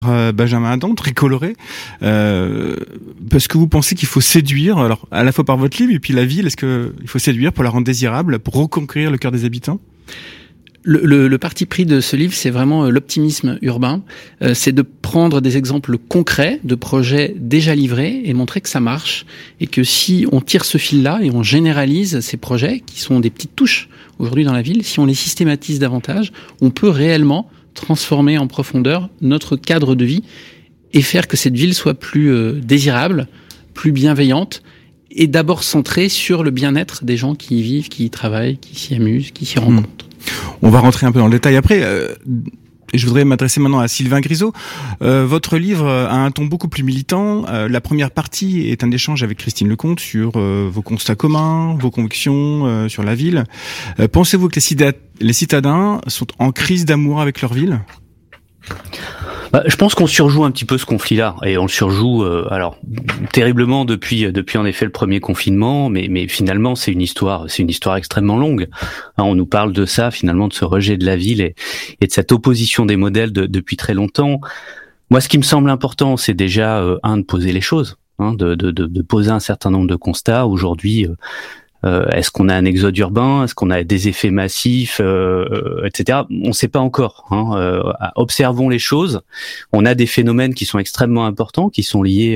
Benjamin Adam, très coloré, parce que vous pensez qu'il faut séduire, alors à la fois par votre livre et puis la ville, est-ce que il faut séduire pour la rendre désirable, pour reconquérir le cœur des habitants? Le parti pris de ce livre, c'est vraiment l'optimisme urbain. C'est de prendre des exemples concrets de projets déjà livrés et montrer que ça marche. Et que si on tire ce fil-là et on généralise ces projets, qui sont des petites touches aujourd'hui dans la ville, si on les systématise davantage, on peut réellement transformer en profondeur notre cadre de vie et faire que cette ville soit plus désirable, plus bienveillante et d'abord centrée sur le bien-être des gens qui y vivent, qui y travaillent, qui s'y amusent, qui s'y rencontrent. On va rentrer un peu dans le détail après. Et je voudrais m'adresser maintenant à Sylvain Grisot. Votre livre a un ton beaucoup plus militant. La première partie est un échange avec Christine Lecomte sur vos constats communs, vos convictions sur la ville. Pensez-vous que les citadins sont en crise d'amour avec leur ville ? Je pense qu'on surjoue un petit peu ce conflit-là, et on le surjoue alors terriblement depuis en effet le premier confinement, mais finalement c'est une histoire extrêmement longue. On nous parle de ça finalement, de ce rejet de la ville et de cette opposition des modèles depuis très longtemps. Moi, ce qui me semble important, c'est déjà de poser les choses, de poser un certain nombre de constats. Aujourd'hui, est-ce qu'on a un exode urbain? Est-ce qu'on a des effets massifs, etc. On ne sait pas encore. Observons les choses. On a des phénomènes qui sont extrêmement importants, qui sont liés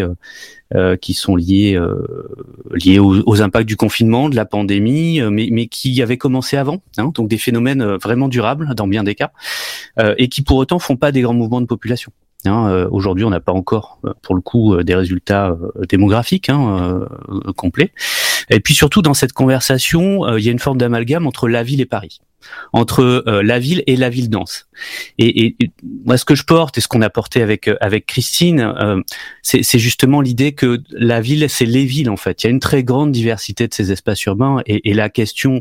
aux impacts du confinement, de la pandémie, mais qui avaient commencé avant. Donc des phénomènes vraiment durables dans bien des cas, et qui pour autant font pas des grands mouvements de population. Aujourd'hui, on n'a pas encore, pour le coup, des résultats démographiques complets. Et puis surtout, dans cette conversation, il y a une forme d'amalgame entre la ville et Paris, entre la ville et la ville dense. Et moi, ce que je porte et ce qu'on a porté avec Christine, c'est justement l'idée que la ville, c'est les villes en fait. Il y a une très grande diversité de ces espaces urbains, et la question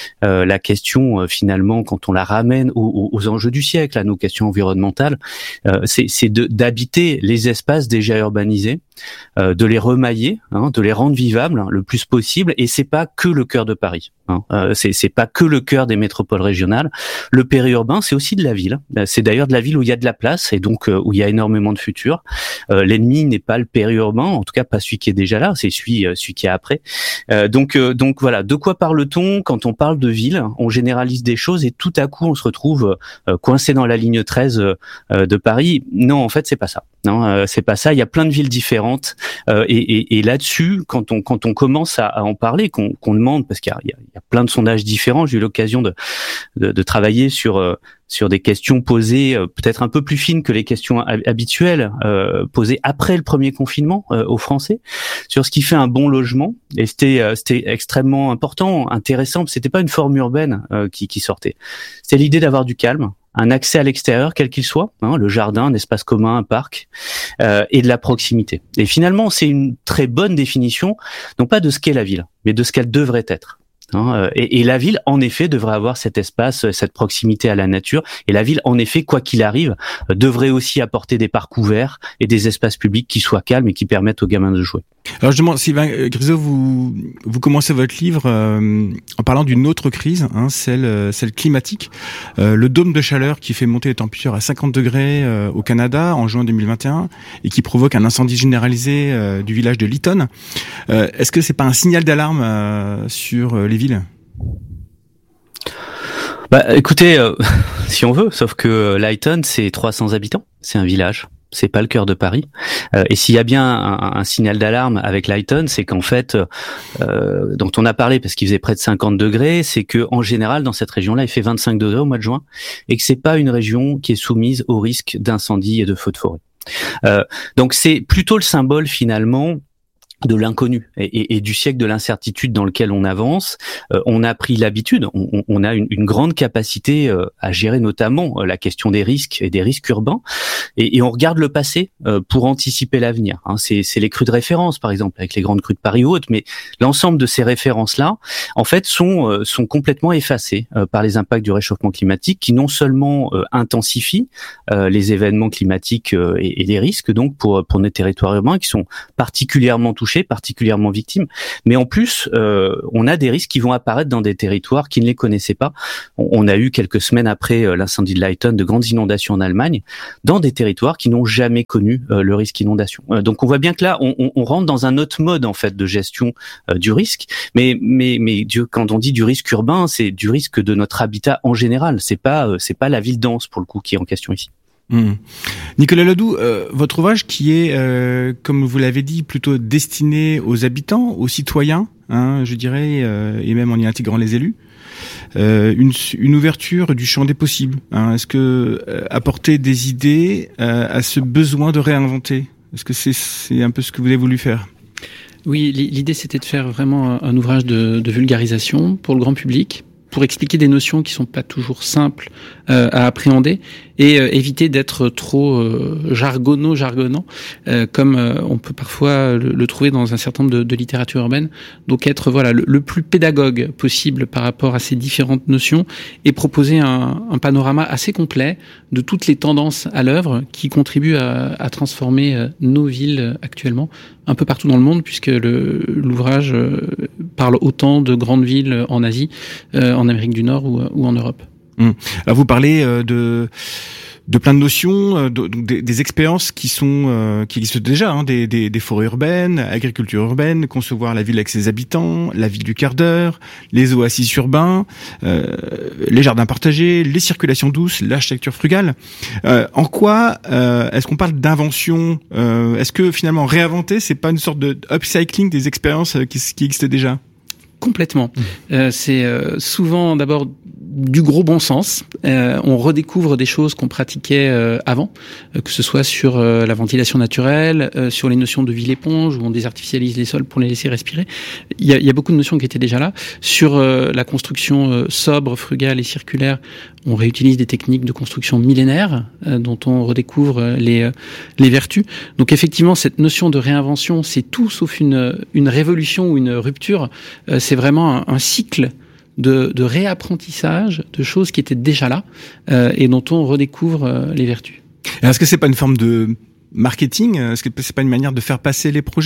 finalement, quand on la ramène aux enjeux du siècle, à nos questions environnementales, c'est d'habiter les espaces déjà urbanisés, de les remailler, de les rendre vivables le plus possible. Et c'est pas que le cœur de Paris, c'est pas que le cœur des métropoles régionales. Le périurbain, c'est aussi de la ville. C'est d'ailleurs de la ville où il y a de la place et donc où il y a énormément de futur. L'ennemi n'est pas le périurbain, en tout cas pas celui qui est déjà là, c'est celui qui est après. Donc voilà, de quoi parle-t-on quand on parle de ville? On généralise des choses et tout à coup on se retrouve coincé dans la ligne 13 de Paris. Non, en fait, c'est pas ça. Non, c'est pas ça. Il y a plein de villes différentes et là-dessus, quand on commence à en parler, qu'on demande, parce qu'il y a plein de sondages différents. J'ai eu l'occasion de travailler sur des questions posées peut-être un peu plus fines que les questions habituelles posées après le premier confinement aux Français sur ce qui fait un bon logement. Et c'était extrêmement important, intéressant. C'était pas une forme urbaine qui sortait. C'était l'idée d'avoir du calme, un accès à l'extérieur, quel qu'il soit, le jardin, un espace commun, un parc, et de la proximité. Et finalement, c'est une très bonne définition, non pas de ce qu'est la ville, mais de ce qu'elle devrait être. Et la ville, en effet, devrait avoir cet espace, cette proximité à la nature. Et la ville, en effet, quoi qu'il arrive, devrait aussi apporter des parcs ouverts et des espaces publics qui soient calmes et qui permettent aux gamins de jouer. Alors justement, Sylvain Grisot, vous commencez votre livre en parlant d'une autre crise, celle climatique. Le dôme de chaleur qui fait monter les températures à 50 degrés au Canada en juin 2021 et qui provoque un incendie généralisé du village de Lytton. Est-ce que c'est pas un signal d'alarme sur les villes? Écoutez, si on veut, sauf que Lytton, c'est 300 habitants, c'est un village. C'est pas le cœur de Paris. Et s'il y a bien un signal d'alarme avec Lytton, c'est qu'en fait, dont on a parlé parce qu'il faisait près de 50 degrés, c'est que en général dans cette région-là, il fait 25 degrés au mois de juin, et que c'est pas une région qui est soumise au risque d'incendie et de feux de forêt. Donc c'est plutôt le symbole finalement de l'inconnu et du siècle de l'incertitude dans lequel on avance. On a pris l'habitude, on a une grande capacité à gérer notamment la question des risques et des risques urbains, et on regarde le passé pour anticiper l'avenir. C'est les crues de référence, par exemple, avec les grandes crues de Paris ou autres, mais l'ensemble de ces références-là, en fait, sont complètement effacées par les impacts du réchauffement climatique, qui non seulement intensifient les événements climatiques et les risques, donc pour nos territoires urbains, qui sont particulièrement touchés touchés, particulièrement victimes. Mais en plus, on a des risques qui vont apparaître dans des territoires qui ne les connaissaient pas. On a eu quelques semaines après l'incendie de Leiden de grandes inondations en Allemagne, dans des territoires qui n'ont jamais connu le risque inondation. Donc on voit bien que là, on rentre dans un autre mode en fait de gestion du risque. Mais quand on dit du risque urbain, c'est du risque de notre habitat en général. C'est pas la ville dense pour le coup qui est en question ici. Nicolas Ledoux, votre ouvrage qui est, comme vous l'avez dit, plutôt destiné aux habitants, aux citoyens, hein, je dirais, et même en y intégrant les élus, une ouverture du champ des possibles. Hein. Est-ce que apporter des idées à ce besoin de réinventer, est-ce que c'est un peu ce que vous avez voulu faire ? Oui, l'idée c'était de faire vraiment un ouvrage de vulgarisation pour le grand public, pour expliquer des notions qui sont pas toujours simples à appréhender et éviter d'être trop jargonnant comme on peut parfois le trouver dans un certain nombre de littérature urbaine. Donc être le plus pédagogue possible par rapport à ces différentes notions et proposer un panorama assez complet de toutes les tendances à l'œuvre qui contribuent à transformer nos villes actuellement un peu partout dans le monde, puisque l'ouvrage parle autant de grandes villes en Asie, en Amérique du Nord ou en Europe. Alors vous parlez de plein de notions, des expériences qui existent déjà, hein, des forêts urbaines, agriculture urbaine, concevoir la ville avec ses habitants, la ville du quart d'heure, les oasis urbains, les jardins partagés, les circulations douces, l'architecture frugale. En quoi est-ce qu'on parle d'invention ? Est-ce que finalement réinventer, c'est pas une sorte de upcycling des expériences qui existent déjà ? Complètement. C'est souvent d'abord du gros bon sens. On redécouvre des choses qu'on pratiquait avant, que ce soit sur la ventilation naturelle, sur les notions de ville éponge, où on désartificialise les sols pour les laisser respirer. Il y a beaucoup de notions qui étaient déjà là. Sur la construction sobre, frugale et circulaire, on réutilise des techniques de construction millénaires dont on redécouvre les vertus. Donc effectivement, cette notion de réinvention, c'est tout sauf une révolution ou une rupture. C'est vraiment un cycle de réapprentissage de choses qui étaient déjà là et dont on redécouvre les vertus. Est-ce que c'est pas une forme de marketing ? Est-ce que c'est pas une manière de faire passer les projets ?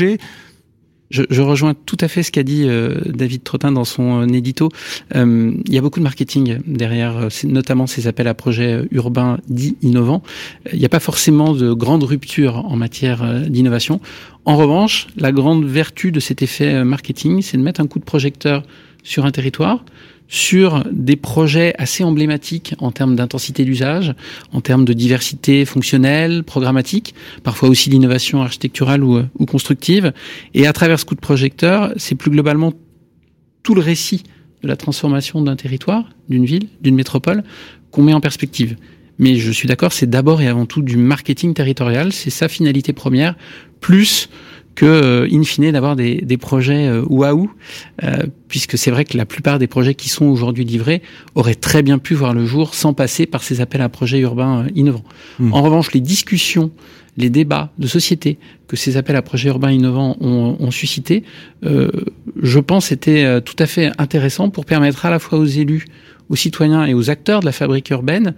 Je rejoins tout à fait ce qu'a dit David Trottin dans son édito. Il y a beaucoup de marketing derrière, notamment ces appels à projets urbains dits innovants. Il n'y a pas forcément de grande rupture en matière d'innovation. En revanche, la grande vertu de cet effet marketing, c'est de mettre un coup de projecteur sur un territoire, sur des projets assez emblématiques en termes d'intensité d'usage, en termes de diversité fonctionnelle, programmatique, parfois aussi d'innovation architecturale ou constructive. Et à travers ce coup de projecteur, c'est plus globalement tout le récit de la transformation d'un territoire, d'une ville, d'une métropole, qu'on met en perspective. Mais je suis d'accord, c'est d'abord et avant tout du marketing territorial, c'est sa finalité première, plus que, in fine, d'avoir des projets waouh, puisque c'est vrai que la plupart des projets qui sont aujourd'hui livrés auraient très bien pu voir le jour sans passer par ces appels à projets urbains innovants. En revanche, les discussions, les débats de société que ces appels à projets urbains innovants ont suscité, je pense, étaient tout à fait intéressants pour permettre à la fois aux élus, aux citoyens et aux acteurs de la fabrique urbaine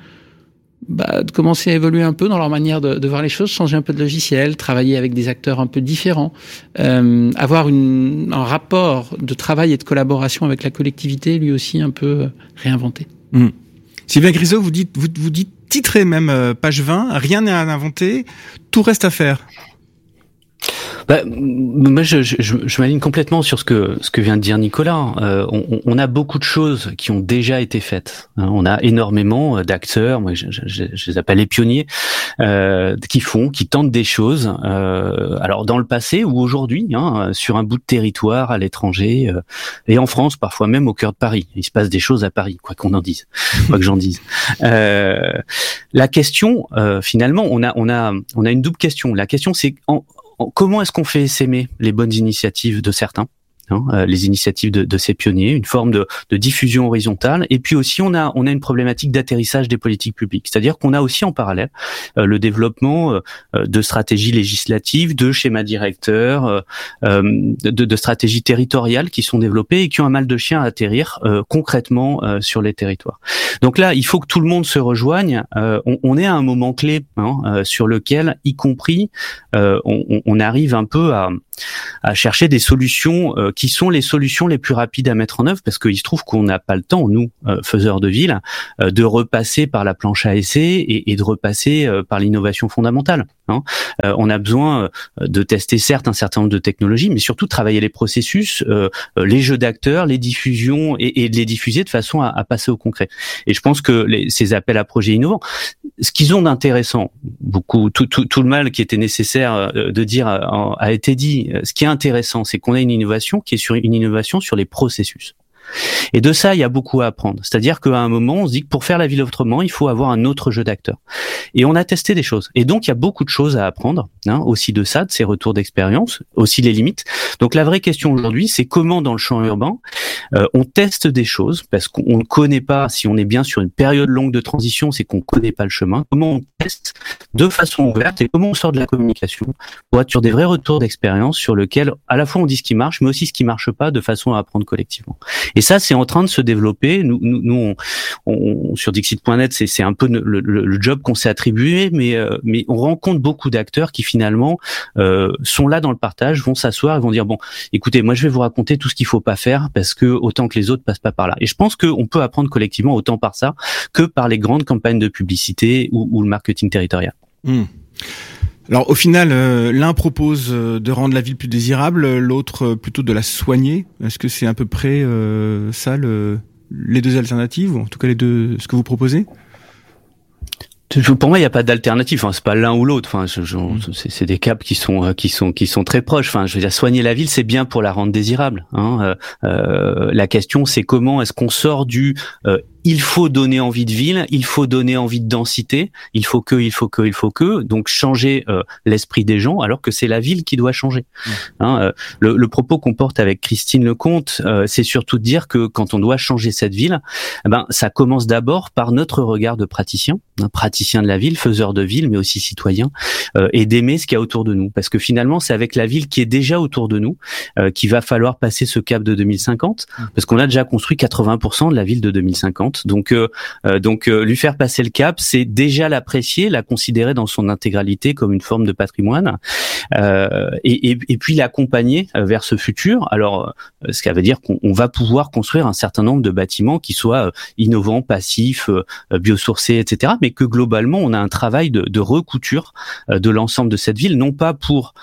de commencer à évoluer un peu dans leur manière de voir les choses, changer un peu de logiciel, travailler avec des acteurs un peu différents, avoir un rapport de travail et de collaboration avec la collectivité, lui aussi un peu réinventé. Sylvain Grisot, vous dites titrez même page 20, rien n'est à inventer, tout reste à faire. Moi, je m'aligne complètement sur ce que vient de dire Nicolas. On a beaucoup de choses qui ont déjà été faites. On a énormément d'acteurs, moi je les appelle les pionniers, qui tentent des choses. Alors dans le passé ou aujourd'hui, sur un bout de territoire à l'étranger et en France, parfois même au cœur de Paris. Il se passe des choses à Paris, quoi qu'on en dise, quoi que j'en dise. La question, finalement, on a une double question. La question, c'est comment est-ce qu'on fait s'aimer les bonnes initiatives de certains les initiatives de ces pionniers, une forme de diffusion horizontale. Et puis aussi, on a une problématique d'atterrissage des politiques publiques. C'est-à-dire qu'on a aussi en parallèle le développement de stratégies législatives, de schémas directeurs, de stratégies territoriales qui sont développées et qui ont un mal de chien à atterrir concrètement sur les territoires. Donc là, il faut que tout le monde se rejoigne. On est à un moment clé sur lequel, y compris, on arrive un peu à chercher des solutions qui sont les solutions les plus rapides à mettre en œuvre, parce qu'il se trouve qu'on n'a pas le temps, nous, faiseurs de ville, de repasser par la planche à essai et de repasser par l'innovation fondamentale. On a besoin de tester certes un certain nombre de technologies, mais surtout de travailler les processus, les jeux d'acteurs, les diffusions et de les diffuser de façon à passer au concret. Et je pense que ces appels à projets innovants, ce qu'ils ont d'intéressant, beaucoup, tout le mal qui était nécessaire de dire a été dit. Ce qui est intéressant, c'est qu'on a une innovation qui est sur une innovation sur les processus. Et de ça, il y a beaucoup à apprendre. C'est-à-dire qu'à un moment, on se dit que pour faire la ville autrement, il faut avoir un autre jeu d'acteurs. Et on a testé des choses. Et donc, il y a beaucoup de choses à apprendre, aussi de ça, de ces retours d'expérience, aussi les limites. Donc, la vraie question aujourd'hui, c'est comment, dans le champ urbain, on teste des choses, parce qu'on ne connaît pas, si on est bien sur une période longue de transition, c'est qu'on ne connaît pas le chemin. Comment on teste de façon ouverte et comment on sort de la communication pour être sur des vrais retours d'expérience sur lesquels, à la fois, on dit ce qui marche, mais aussi ce qui marche pas, de façon à apprendre collectivement. Et ça, c'est en train de se développer. Nous, on sur Dixit.net, c'est un peu le job qu'on s'est attribué, mais on rencontre beaucoup d'acteurs qui finalement sont là dans le partage, vont s'asseoir et vont dire bon, écoutez, moi je vais vous raconter tout ce qu'il faut pas faire parce que autant que les autres passent pas par là. Et je pense qu'on peut apprendre collectivement autant par ça que par les grandes campagnes de publicité ou le marketing territorial. Alors au final, l'un propose de rendre la ville plus désirable, l'autre plutôt de la soigner. Est-ce que c'est à peu près ça les deux alternatives, ou en tout cas les deux, ce que vous proposez? Pour moi, il n'y a pas d'alternative. C'est pas l'un ou l'autre. C'est des caps qui sont très proches. Je veux dire, soigner la ville, c'est bien pour la rendre désirable. La question, c'est comment est-ce qu'on sort du il faut donner envie de ville, il faut donner envie de densité, il faut que, donc changer l'esprit des gens, alors que c'est la ville qui doit changer. Le propos qu'on porte avec Christine Lecomte, c'est surtout de dire que quand on doit changer cette ville, ça commence d'abord par notre regard de praticien de la ville, faiseur de ville, mais aussi citoyen, et d'aimer ce qu'il y a autour de nous. Parce que finalement, c'est avec la ville qui est déjà autour de nous qu'il va falloir passer ce cap de 2050, parce qu'on a déjà construit 80% de la ville de 2050. Donc lui faire passer le cap, c'est déjà l'apprécier, la considérer dans son intégralité comme une forme de patrimoine, et puis l'accompagner vers ce futur. Alors, ce qui veut dire qu'on va pouvoir construire un certain nombre de bâtiments qui soient innovants, passifs, biosourcés, etc., mais que globalement, on a un travail de recouture de l'ensemble de cette ville, non pas pour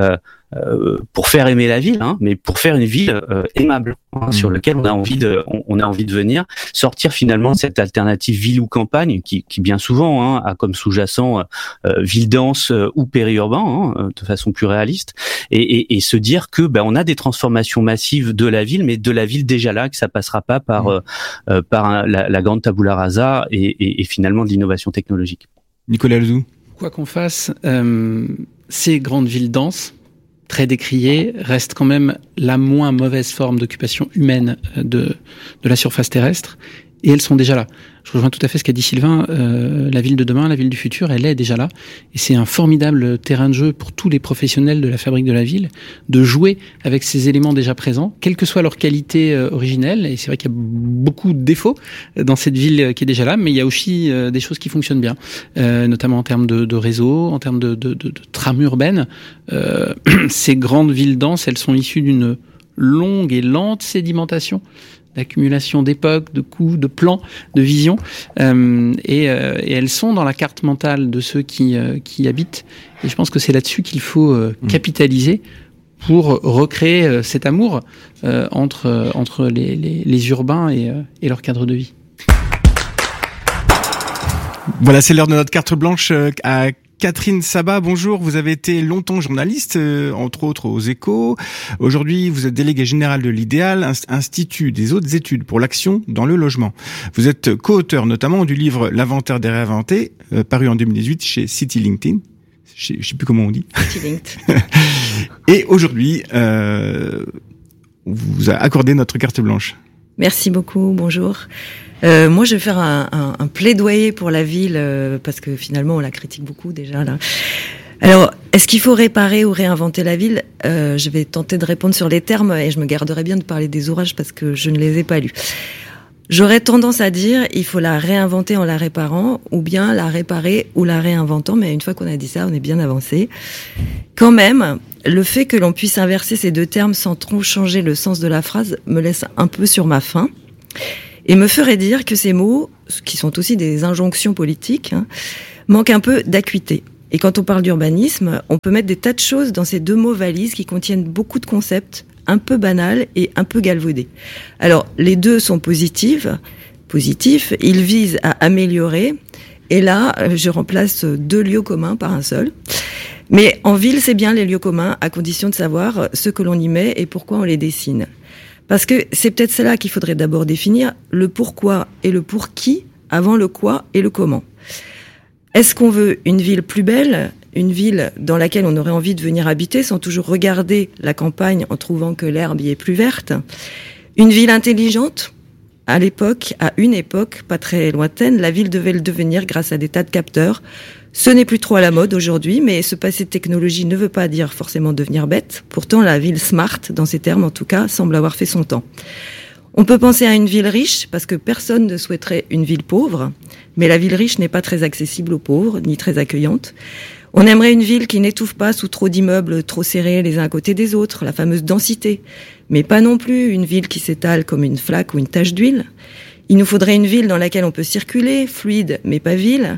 faire aimer la ville, mais pour faire une ville aimable, sur laquelle on a envie de venir, sortir finalement de cette alternative ville ou campagne qui bien souvent a comme sous-jacent ville dense ou périurbain, de façon plus réaliste, et se dire que on a des transformations massives de la ville, mais de la ville déjà là, que ça passera pas par la grande tabula rasa et finalement de l'innovation technologique. Nicolas Ledoux. Quoi qu'on fasse, ces grandes villes denses, très décriées, restent quand même la moins mauvaise forme d'occupation humaine de la surface terrestre, et elles sont déjà là. Je rejoins tout à fait ce qu'a dit Sylvain, la ville de demain, la ville du futur, elle est déjà là, et c'est un formidable terrain de jeu pour tous les professionnels de la fabrique de la ville, de jouer avec ces éléments déjà présents, quelle que soit leur qualité originelle, et c'est vrai qu'il y a beaucoup de défauts dans cette ville qui est déjà là, mais il y a aussi des choses qui fonctionnent bien, notamment en termes de réseau, en termes de trame urbaine. Ces grandes villes denses, elles sont issues d'une longue et lente sédimentation, d'accumulation d'époques, de coûts, de plans, de visions, et elles sont dans la carte mentale de ceux qui y habitent. Et je pense que c'est là-dessus qu'il faut capitaliser pour recréer cet amour entre les urbains et leur cadre de vie. Voilà, c'est l'heure de notre carte blanche à Catherine Sabat. Bonjour, vous avez été longtemps journaliste, entre autres aux Échos. Aujourd'hui, vous êtes délégué général de l'Idéal, Institut des hautes études pour l'action dans le logement. Vous êtes co-auteur notamment du livre L'inventaire des réinventés, paru en 2018 chez City LinkedIn. Je sais plus comment on dit. City LinkedIn. Et aujourd'hui, vous a accordé notre carte blanche. Merci beaucoup, bonjour. Moi, je vais faire un plaidoyer pour la ville, parce que finalement, on la critique beaucoup déjà, là. Alors, est-ce qu'il faut réparer ou réinventer la ville ? Je vais tenter de répondre sur les termes, et je me garderai bien de parler des ouvrages parce que je ne les ai pas lus. J'aurais tendance à dire, il faut la réinventer en la réparant, ou bien la réparer ou la réinventant, mais une fois qu'on a dit ça, on est bien avancé. Quand même, le fait que l'on puisse inverser ces deux termes sans trop changer le sens de la phrase me laisse un peu sur ma faim, et me ferait dire que ces mots, qui sont aussi des injonctions politiques, manquent un peu d'acuité. Et quand on parle d'urbanisme, on peut mettre des tas de choses dans ces deux mots valises qui contiennent beaucoup de concepts un peu banals et un peu galvaudés. Alors, les deux sont positifs, ils visent à améliorer, et là, je remplace deux lieux communs par un seul. Mais en ville, c'est bien les lieux communs, à condition de savoir ce que l'on y met et pourquoi on les dessine. Parce que c'est peut-être cela qu'il faudrait d'abord définir, le pourquoi et le pour qui, avant le quoi et le comment. Est-ce qu'on veut une ville plus belle, une ville dans laquelle on aurait envie de venir habiter sans toujours regarder la campagne en trouvant que l'herbe y est plus verte? Une ville intelligente? À une époque pas très lointaine, la ville devait le devenir grâce à des tas de capteurs. Ce n'est plus trop à la mode aujourd'hui, mais se passer de technologie ne veut pas dire forcément devenir bête. Pourtant, la ville smart, dans ces termes en tout cas, semble avoir fait son temps. On peut penser à une ville riche, parce que personne ne souhaiterait une ville pauvre, mais la ville riche n'est pas très accessible aux pauvres, ni très accueillante. On aimerait une ville qui n'étouffe pas sous trop d'immeubles trop serrés les uns à côté des autres, la fameuse densité, mais pas non plus une ville qui s'étale comme une flaque ou une tache d'huile. Il nous faudrait une ville dans laquelle on peut circuler, fluide mais pas vide,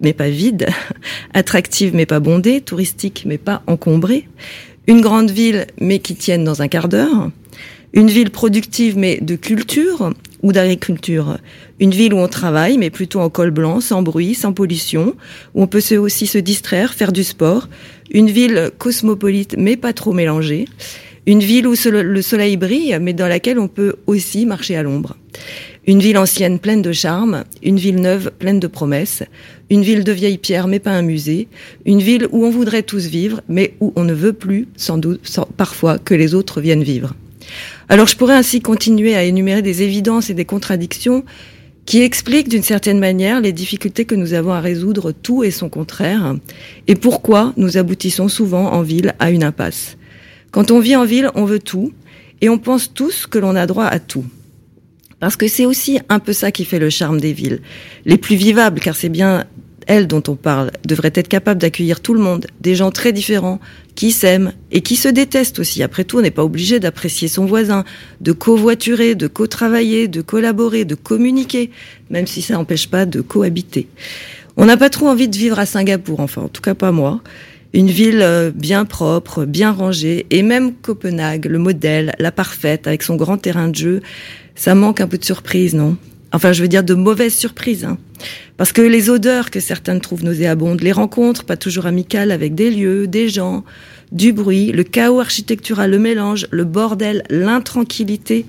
attractive mais pas bondée, touristique mais pas encombrée. Une grande ville mais qui tienne dans un quart d'heure. Une ville productive mais de culture ou d'agriculture. Une ville où on travaille mais plutôt en col blanc, sans bruit, sans pollution, où on peut aussi se distraire, faire du sport. Une ville cosmopolite mais pas trop mélangée. Une ville où le soleil brille mais dans laquelle on peut aussi marcher à l'ombre. Une ville ancienne pleine de charme, une ville neuve pleine de promesses, une ville de vieilles pierres mais pas un musée, une ville où on voudrait tous vivre mais où on ne veut plus, sans doute, parfois, que les autres viennent vivre. Alors je pourrais ainsi continuer à énumérer des évidences et des contradictions qui expliquent d'une certaine manière les difficultés que nous avons à résoudre tout et son contraire, et pourquoi nous aboutissons souvent en ville à une impasse. Quand on vit en ville, on veut tout, et on pense tous que l'on a droit à tout. Parce que c'est aussi un peu ça qui fait le charme des villes. Les plus vivables, car c'est bien elles dont on parle, devraient être capables d'accueillir tout le monde, des gens très différents, qui s'aiment et qui se détestent aussi. Après tout, on n'est pas obligé d'apprécier son voisin, de covoiturer, de co-travailler, de collaborer, de communiquer, même si ça n'empêche pas de cohabiter. On n'a pas trop envie de vivre à Singapour, enfin, en tout cas pas moi. Une ville bien propre, bien rangée, et même Copenhague, le modèle, la parfaite, avec son grand terrain de jeu, ça manque un peu de surprise, non ? Enfin, je veux dire de mauvaises surprises, Parce que les odeurs que certains trouvent nauséabondes, les rencontres pas toujours amicales avec des lieux, des gens, du bruit, le chaos architectural, le mélange, le bordel, l'intranquillité,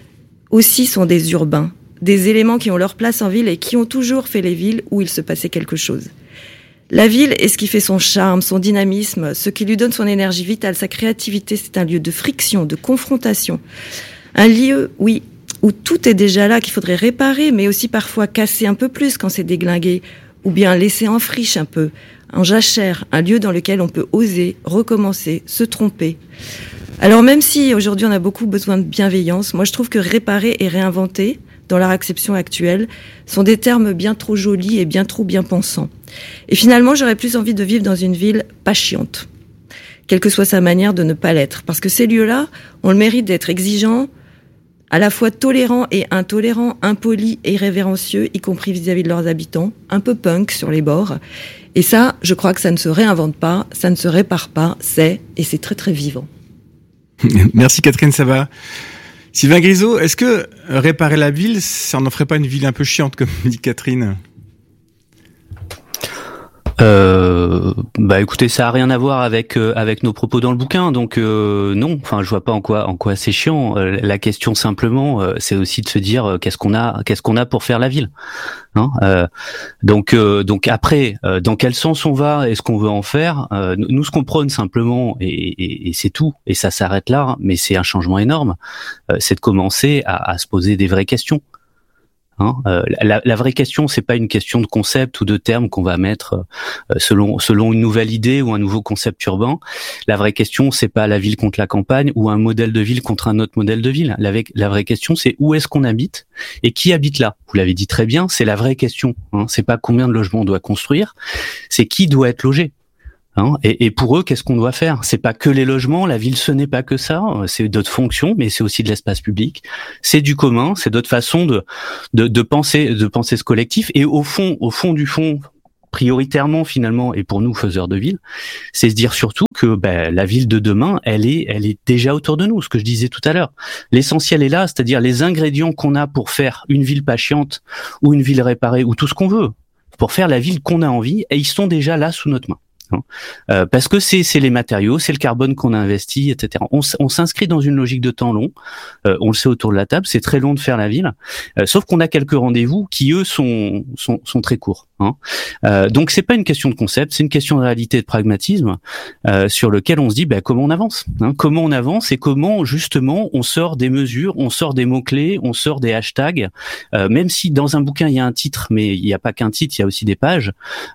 aussi sont des urbains, des éléments qui ont leur place en ville et qui ont toujours fait les villes où il se passait quelque chose. La ville est ce qui fait son charme, son dynamisme, ce qui lui donne son énergie vitale, sa créativité. C'est un lieu de friction, de confrontation. Un lieu, oui, où tout est déjà là, qu'il faudrait réparer, mais aussi parfois casser un peu plus quand c'est déglingué, ou bien laisser en friche un peu, en jachère, un lieu dans lequel on peut oser, recommencer, se tromper. Alors même si aujourd'hui on a beaucoup besoin de bienveillance, moi je trouve que réparer et réinventer, dans leur acception actuelle, sont des termes bien trop jolis et bien trop bien pensants. Et finalement, j'aurais plus envie de vivre dans une ville pas chiante, quelle que soit sa manière de ne pas l'être, parce que ces lieux-là ont le mérite d'être exigeants, à la fois tolérants et intolérants, impolis et irrévérencieux, y compris vis-à-vis de leurs habitants, un peu punk sur les bords. Et ça, je crois que ça ne se réinvente pas, ça ne se répare pas, et c'est très très vivant. Merci Catherine Sabat. Sylvain Grisot, est-ce que réparer la ville, ça n'en ferait pas une ville un peu chiante, comme dit Catherine ? Écoutez, ça a rien à voir avec nos propos dans le bouquin, donc non. Enfin, je vois pas en quoi c'est chiant. La question simplement, c'est aussi de se dire qu'est-ce qu'on a pour faire la ville. Hein, donc après, dans quel sens on va et ce qu'on veut en faire. Nous, ce qu'on prône simplement, et c'est tout, et ça s'arrête là. Mais c'est un changement énorme. C'est de commencer à se poser des vraies questions. Hein, la vraie question, c'est pas une question de concept ou de termes qu'on va mettre selon une nouvelle idée ou un nouveau concept urbain. La vraie question, c'est pas la ville contre la campagne ou un modèle de ville contre un autre modèle de ville. La vraie question, c'est où est-ce qu'on habite et qui habite là. Vous l'avez dit très bien, c'est la vraie question. Hein, c'est pas combien de logements on doit construire, c'est qui doit être logé. Hein, et pour eux, qu'est-ce qu'on doit faire? C'est pas que les logements, la ville, ce n'est pas que ça. C'est d'autres fonctions, mais c'est aussi de l'espace public. C'est du commun, c'est d'autres façons de penser ce collectif. Et au fond du fond, prioritairement finalement, et pour nous faiseurs de ville, c'est se dire surtout que la ville de demain, elle est déjà autour de nous. Ce que je disais tout à l'heure, l'essentiel est là, c'est-à-dire les ingrédients qu'on a pour faire une ville pas chiante ou une ville réparée ou tout ce qu'on veut pour faire la ville qu'on a envie, et ils sont déjà là sous notre main. Parce que c'est les matériaux, c'est le carbone qu'on a investi, etc. On s'inscrit dans une logique de temps long. On le sait autour de la table, c'est très long de faire la ville. Sauf qu'on a quelques rendez-vous qui eux sont très courts. Hein. Donc c'est pas une question de concept, c'est une question de réalité et de pragmatisme sur lequel on se dit comment on avance. Hein, comment on avance et comment justement on sort des mesures, on sort des mots-clés, on sort des hashtags. Même si dans un bouquin il y a un titre, mais il n'y a pas qu'un titre, il y a aussi des pages.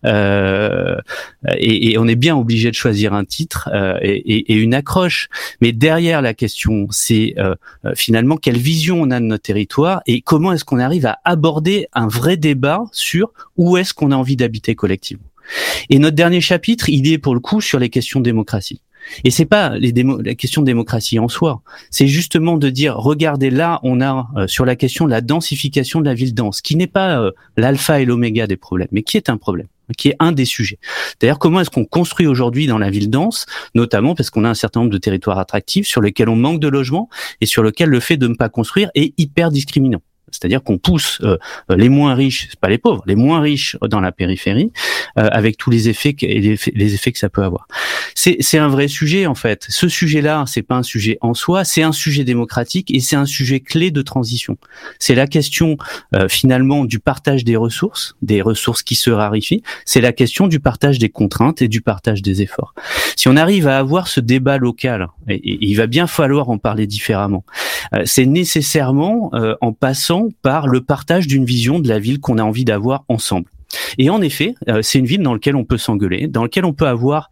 Et on est bien obligé de choisir un titre et une accroche. Mais derrière la question, c'est finalement quelle vision on a de notre territoire et comment est-ce qu'on arrive à aborder un vrai débat sur où est-ce qu'on a envie d'habiter collectivement. Et notre dernier chapitre, il est pour le coup sur les questions de démocratie. Et c'est pas la question de démocratie en soi, c'est justement de dire regardez là on a sur la question de la densification de la ville dense, qui n'est pas l'alpha et l'oméga des problèmes, mais qui est un problème, qui est un des sujets. D'ailleurs, comment est-ce qu'on construit aujourd'hui dans la ville dense, notamment parce qu'on a un certain nombre de territoires attractifs sur lesquels on manque de logements et sur lesquels le fait de ne pas construire est hyper discriminant. C'est-à-dire qu'on pousse les moins riches, c'est pas les pauvres, les moins riches dans la périphérie, avec tous les effets que ça peut avoir. C'est un vrai sujet en fait. Ce sujet-là, c'est pas un sujet en soi, c'est un sujet démocratique et c'est un sujet clé de transition. C'est la question finalement du partage des ressources qui se raréfient. C'est la question du partage des contraintes et du partage des efforts. Si on arrive à avoir ce débat local, et il va bien falloir en parler différemment, c'est nécessairement en passant par le partage d'une vision de la ville qu'on a envie d'avoir ensemble. Et en effet, c'est une ville dans laquelle on peut s'engueuler, dans laquelle on peut avoir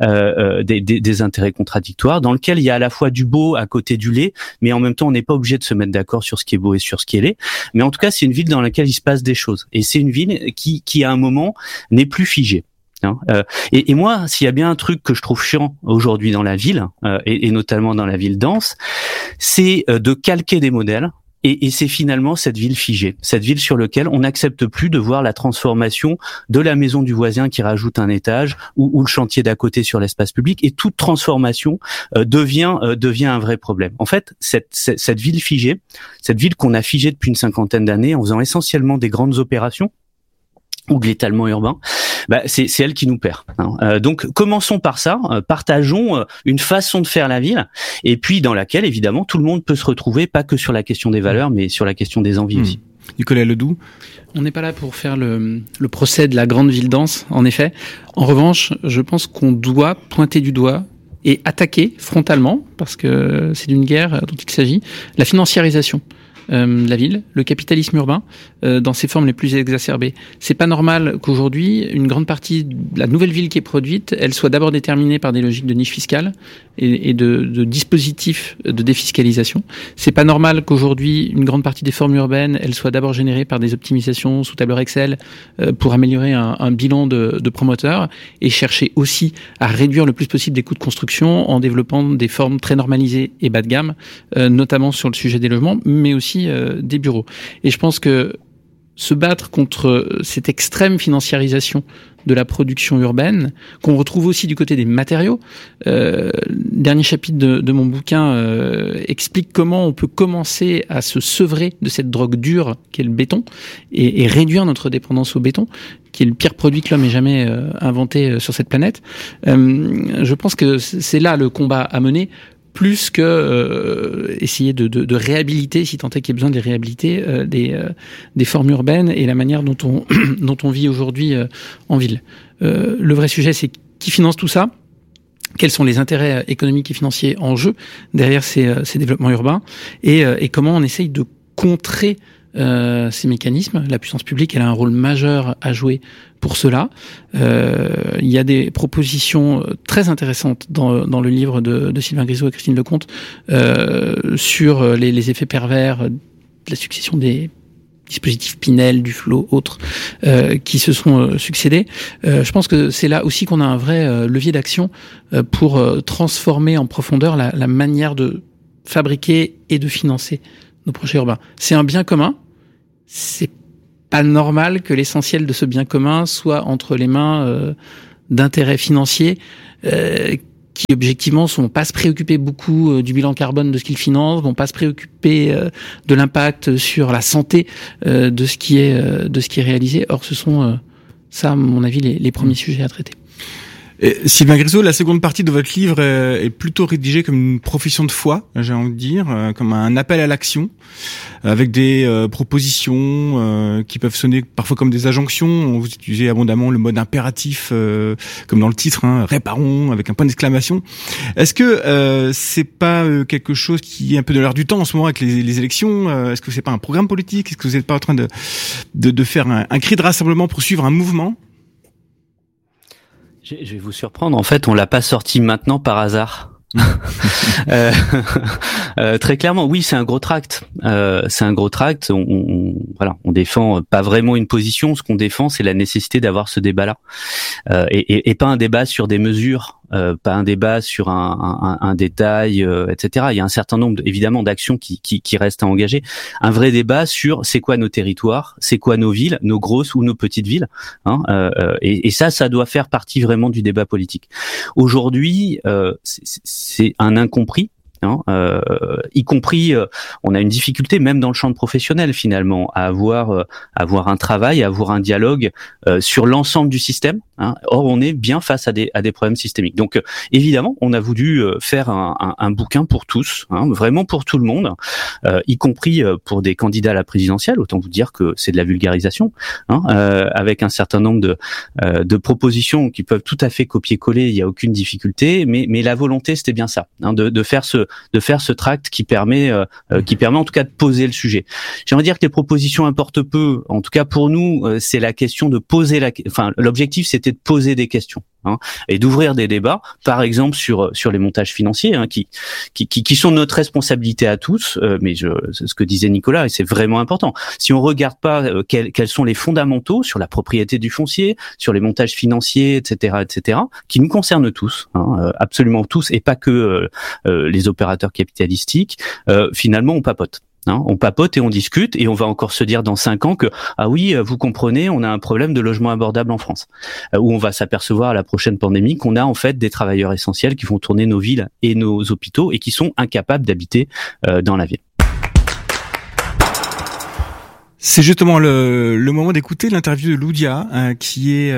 des intérêts contradictoires, dans laquelle il y a à la fois du beau à côté du laid, mais en même temps on n'est pas obligé de se mettre d'accord sur ce qui est beau et sur ce qui est laid. Mais en tout cas, c'est une ville dans laquelle il se passe des choses. Et c'est une ville qui à un moment n'est plus figée. Et moi, s'il y a bien un truc que je trouve chiant aujourd'hui dans la ville, et notamment dans la ville dense, c'est de calquer des modèles. Et c'est finalement cette ville figée, cette ville sur laquelle on n'accepte plus de voir la transformation de la maison du voisin qui rajoute un étage ou le chantier d'à côté sur l'espace public. Et toute transformation devient un vrai problème. En fait, cette ville figée, cette ville qu'on a figée depuis une 50aine d'années en faisant essentiellement des grandes opérations ou de l'étalement urbain, c'est elle qui nous perd. Donc commençons par ça, partageons une façon de faire la ville, et puis dans laquelle évidemment tout le monde peut se retrouver, pas que sur la question des valeurs, mais sur la question des envies aussi. Nicolas Ledoux. On n'est pas là pour faire le procès de la grande ville dense, en effet. En revanche, je pense qu'on doit pointer du doigt et attaquer frontalement, parce que c'est d'une guerre dont il s'agit, la financiarisation. La ville, le capitalisme urbain, dans ses formes les plus exacerbées. C'est pas normal qu'aujourd'hui, une grande partie de la nouvelle ville qui est produite, elle soit d'abord déterminée par des logiques de niche fiscale et de dispositifs de défiscalisation. C'est pas normal qu'aujourd'hui, une grande partie des formes urbaines, elles soient d'abord générées par des optimisations sous tableur Excel pour améliorer un bilan de promoteurs et chercher aussi à réduire le plus possible des coûts de construction en développant des formes très normalisées et bas de gamme, notamment sur le sujet des logements, mais aussi des bureaux. Et je pense que se battre contre cette extrême financiarisation de la production urbaine, qu'on retrouve aussi du côté des matériaux. Dernier chapitre de mon bouquin explique comment on peut commencer à se sevrer de cette drogue dure qu'est le béton et réduire notre dépendance au béton, qui est le pire produit que l'homme ait jamais inventé sur cette planète. Je pense que c'est là le combat à mener, plus que essayer de réhabiliter, si tant est qu'il y ait besoin de les réhabiliter, des formes urbaines et la manière dont on vit aujourd'hui en ville. Le vrai sujet, c'est qui finance tout ça ? Quels sont les intérêts économiques et financiers en jeu derrière ces développements urbains et comment on essaye de contrer ces mécanismes. La puissance publique, elle a un rôle majeur à jouer pour cela. Il y a des propositions très intéressantes dans le livre de Sylvain Grisot et Christine Lecomte sur les effets pervers de la succession des dispositifs Pinel, Duflo, autres, qui se sont succédés. Je pense que c'est là aussi qu'on a un vrai levier d'action pour transformer en profondeur la manière de fabriquer et de financer nos projets urbains. C'est un bien commun. C'est pas normal que l'essentiel de ce bien commun soit entre les mains d'intérêts financiers qui objectivement sont pas se préoccuper beaucoup du bilan carbone de ce qu'ils financent, vont pas se préoccuper de l'impact sur la santé de ce qui est réalisé. Or, ce sont ça, à mon avis, les premiers sujets à traiter. Et Sylvain Grisot, la seconde partie de votre livre est plutôt rédigée comme une profession de foi, j'ai envie de dire, comme un appel à l'action, avec des propositions qui peuvent sonner parfois comme des injonctions. Vous utilisez abondamment le mode impératif, comme dans le titre, réparons, avec un point d'exclamation. Est-ce que c'est pas quelque chose qui est un peu de l'air du temps en ce moment avec les élections? Est-ce que c'est pas un programme politique? Est-ce que vous n'êtes pas en train de faire un cri de rassemblement pour suivre un mouvement? Je vais vous surprendre. En fait, on l'a pas sorti maintenant par hasard. Très clairement, oui, c'est un gros tract. C'est un gros tract. On défend pas vraiment une position. Ce qu'on défend, c'est la nécessité d'avoir ce débat-là, et pas un débat sur des mesures, pas un débat sur un détail, etc. Il y a un certain nombre, évidemment, d'actions qui restent à engager. Un vrai débat sur c'est quoi nos territoires, c'est quoi nos villes, nos grosses ou nos petites villes, et ça doit faire partie vraiment du débat politique. Aujourd'hui, c'est un incompris. Y compris, on a une difficulté même dans le champ professionnel finalement à avoir un travail, à avoir un dialogue sur l'ensemble du système. Or, on est bien face à des problèmes systémiques. Donc, évidemment, on a voulu faire un bouquin pour tous, vraiment pour tout le monde, y compris pour des candidats à la présidentielle. Autant vous dire que c'est de la vulgarisation, avec un certain nombre de propositions qui peuvent tout à fait copier-coller. Il y a aucune difficulté, mais la volonté, c'était bien ça, de faire ce tract qui permet en tout cas de poser le sujet. J'aimerais dire que les propositions importent peu. En tout cas pour nous, c'est la question de poser l'objectif c'était de poser des questions, et d'ouvrir des débats, par exemple sur les montages financiers, qui sont notre responsabilité à tous. Mais ce que disait Nicolas, et c'est vraiment important. Si on regarde pas quels sont les fondamentaux sur la propriété du foncier, sur les montages financiers, etc., qui nous concernent tous, absolument tous, et pas que les opérateurs capitalistiques, finalement on papote. On papote et on discute et on va encore se dire dans 5 ans que ah oui, vous comprenez, on a un problème de logement abordable en France, où on va s'apercevoir à la prochaine pandémie qu'on a en fait des travailleurs essentiels qui font tourner nos villes et nos hôpitaux et qui sont incapables d'habiter dans la ville. C'est justement le moment d'écouter l'interview de Loudia, qui est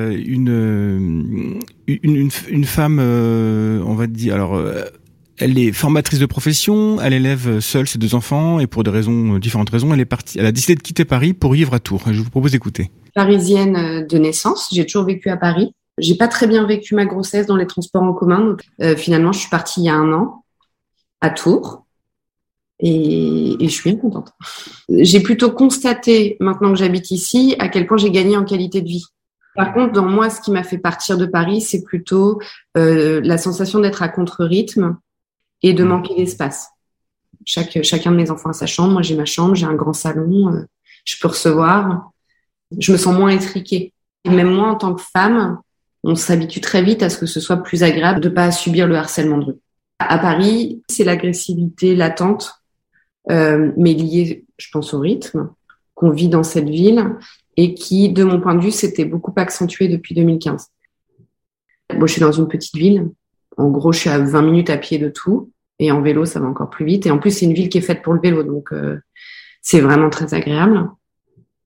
une femme, on va dire, alors elle est formatrice de profession, elle élève seule ses 2 enfants et pour différentes raisons, elle a décidé de quitter Paris pour vivre à Tours. Je vous propose d'écouter. Parisienne de naissance, j'ai toujours vécu à Paris. J'ai pas très bien vécu ma grossesse dans les transports en commun. Donc, finalement, je suis partie il y a 1 an à Tours et je suis bien contente. J'ai plutôt constaté, maintenant que j'habite ici, à quel point j'ai gagné en qualité de vie. Par contre, dans moi, ce qui m'a fait partir de Paris, c'est plutôt la sensation d'être à contre-rythme et de manquer d'espace. Chacun de mes enfants a sa chambre. Moi, j'ai ma chambre, j'ai un grand salon, je peux recevoir. Je me sens moins étriquée. Et même moi, en tant que femme, on s'habitue très vite à ce que ce soit plus agréable de pas subir le harcèlement de rue. À Paris, c'est l'agressivité latente, mais liée, je pense, au rythme qu'on vit dans cette ville et qui, de mon point de vue, s'était beaucoup accentué depuis 2015. Moi, je suis dans une petite ville. En gros, je suis à 20 minutes à pied de tout. Et en vélo, ça va encore plus vite. Et en plus, c'est une ville qui est faite pour le vélo. Donc, c'est vraiment très agréable.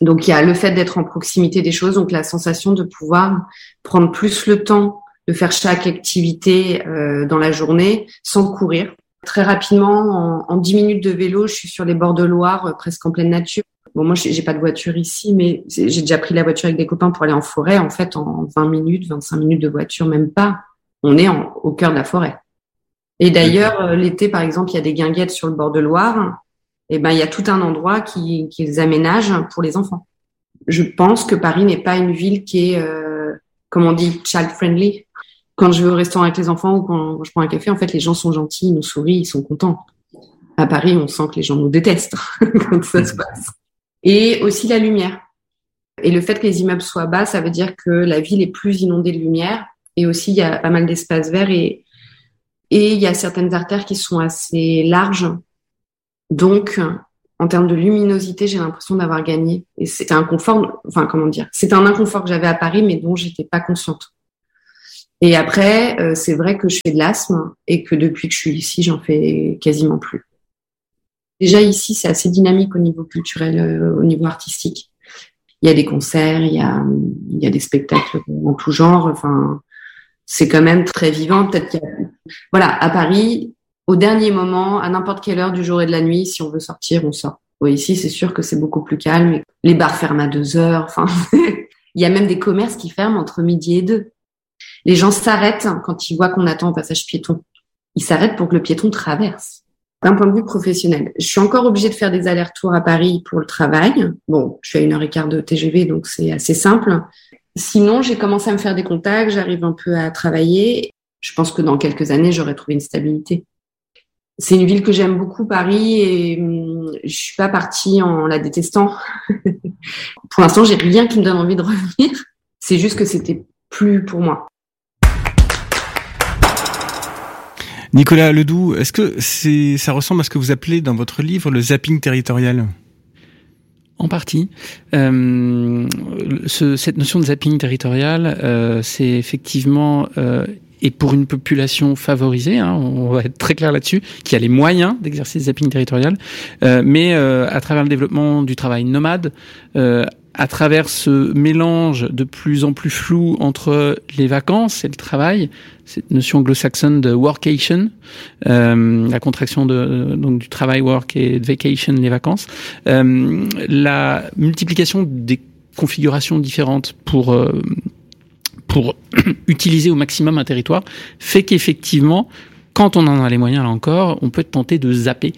Donc, il y a le fait d'être en proximité des choses, donc la sensation de pouvoir prendre plus le temps de faire chaque activité dans la journée sans courir. Très rapidement, en 10 minutes de vélo, je suis sur les bords de Loire, presque en pleine nature. Bon, moi, j'ai pas de voiture ici, mais j'ai déjà pris la voiture avec des copains pour aller en forêt. En fait, en 20 minutes, 25 minutes de voiture, même pas, on est au cœur de la forêt. Et d'ailleurs, l'été, par exemple, il y a des guinguettes sur le bord de Loire. Et ben, il y a tout un endroit qui les aménage pour les enfants. Je pense que Paris n'est pas une ville qui est, comme on dit, child-friendly. Quand je vais au restaurant avec les enfants ou quand je prends un café, en fait, les gens sont gentils, ils nous sourient, ils sont contents. À Paris, on sent que les gens nous détestent quand ça se passe. Et aussi la lumière. Et le fait que les immeubles soient bas, ça veut dire que la ville est plus inondée de lumière. Et aussi, il y a pas mal d'espaces verts et il y a certaines artères qui sont assez larges. Donc, en termes de luminosité, j'ai l'impression d'avoir gagné. Et c'est un confort, enfin, comment dire, c'est un inconfort que j'avais à Paris, mais dont j'étais pas consciente. Et après, c'est vrai que je fais de l'asthme et que depuis que je suis ici, j'en fais quasiment plus. Déjà ici, c'est assez dynamique au niveau culturel, au niveau artistique. Il y a des concerts, il y a des spectacles en tout genre. Enfin, c'est quand même très vivant. Peut-être qu'il y a, voilà, à Paris, au dernier moment, à n'importe quelle heure du jour et de la nuit, si on veut sortir, on sort. Bon, ici, c'est sûr que c'est beaucoup plus calme. Les bars ferment à 2h. Enfin, il y a même des commerces qui ferment entre midi et 2. Les gens s'arrêtent quand ils voient qu'on attend au passage piéton. Ils s'arrêtent pour que le piéton traverse. D'un point de vue professionnel, je suis encore obligée de faire des allers-retours à Paris pour le travail. Bon, je suis à 1h15 de TGV, donc c'est assez simple. Sinon, j'ai commencé à me faire des contacts, j'arrive un peu à travailler. Je pense que dans quelques années, j'aurai trouvé une stabilité. C'est une ville que j'aime beaucoup, Paris, et je suis pas partie en la détestant. Pour l'instant, j'ai rien qui me donne envie de revenir. C'est juste que c'était plus pour moi. Nicolas Ledoux, est-ce que ça ressemble à ce que vous appelez dans votre livre le zapping territorial ? En partie. Cette notion de zapping territorial, c'est effectivement, et pour une population favorisée, on va être très clair là-dessus, qui a les moyens d'exercer ce zapping territorial, mais à travers le développement du travail nomade, à travers ce mélange de plus en plus flou entre les vacances et le travail, cette notion anglo-saxonne de workation, la contraction donc du travail work et de vacation les vacances, la multiplication des configurations différentes pour utiliser au maximum un territoire fait qu'effectivement, quand on en a les moyens, là encore, on peut tenter de zapper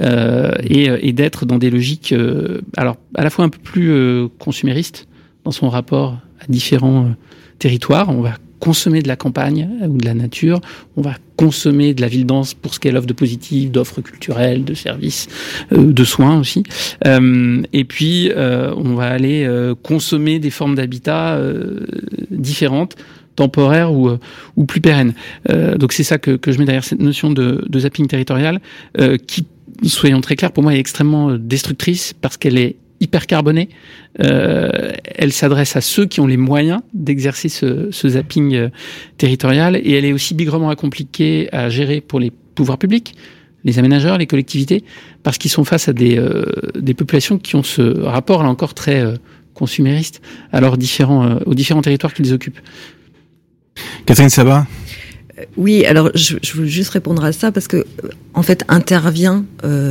et d'être dans des logiques, alors à la fois un peu plus consuméristes dans son rapport à différents territoires. On va consommer de la campagne ou de la nature, on va consommer de la ville dense pour ce qu'elle offre de positif, d'offres culturelles, de services, de soins aussi. Et puis, on va aller consommer des formes d'habitat différentes, temporaire ou plus pérenne. Donc c'est ça que je mets derrière cette notion de zapping territorial qui, soyons très clairs, pour moi est extrêmement destructrice parce qu'elle est hyper carbonée. Elle s'adresse à ceux qui ont les moyens d'exercer ce zapping territorial et elle est aussi bigrement compliquée à gérer pour les pouvoirs publics, les aménageurs, les collectivités, parce qu'ils sont face à des populations qui ont ce rapport là encore très consumériste aux différents territoires qu'ils occupent. Catherine Sabat. Oui, alors je veux juste répondre à ça parce que en fait intervient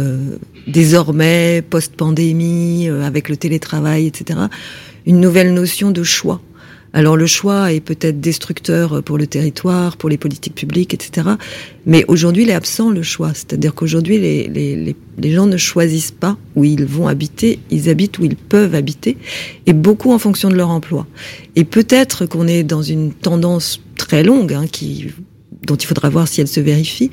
désormais post-pandémie avec le télétravail, etc. une nouvelle notion de choix. Alors le choix est peut-être destructeur pour le territoire, pour les politiques publiques, etc. Mais aujourd'hui, il est absent le choix. C'est-à-dire qu'aujourd'hui, les gens ne choisissent pas où ils vont habiter, ils habitent où ils peuvent habiter, et beaucoup en fonction de leur emploi. Et peut-être qu'on est dans une tendance très longue, dont il faudra voir si elle se vérifie,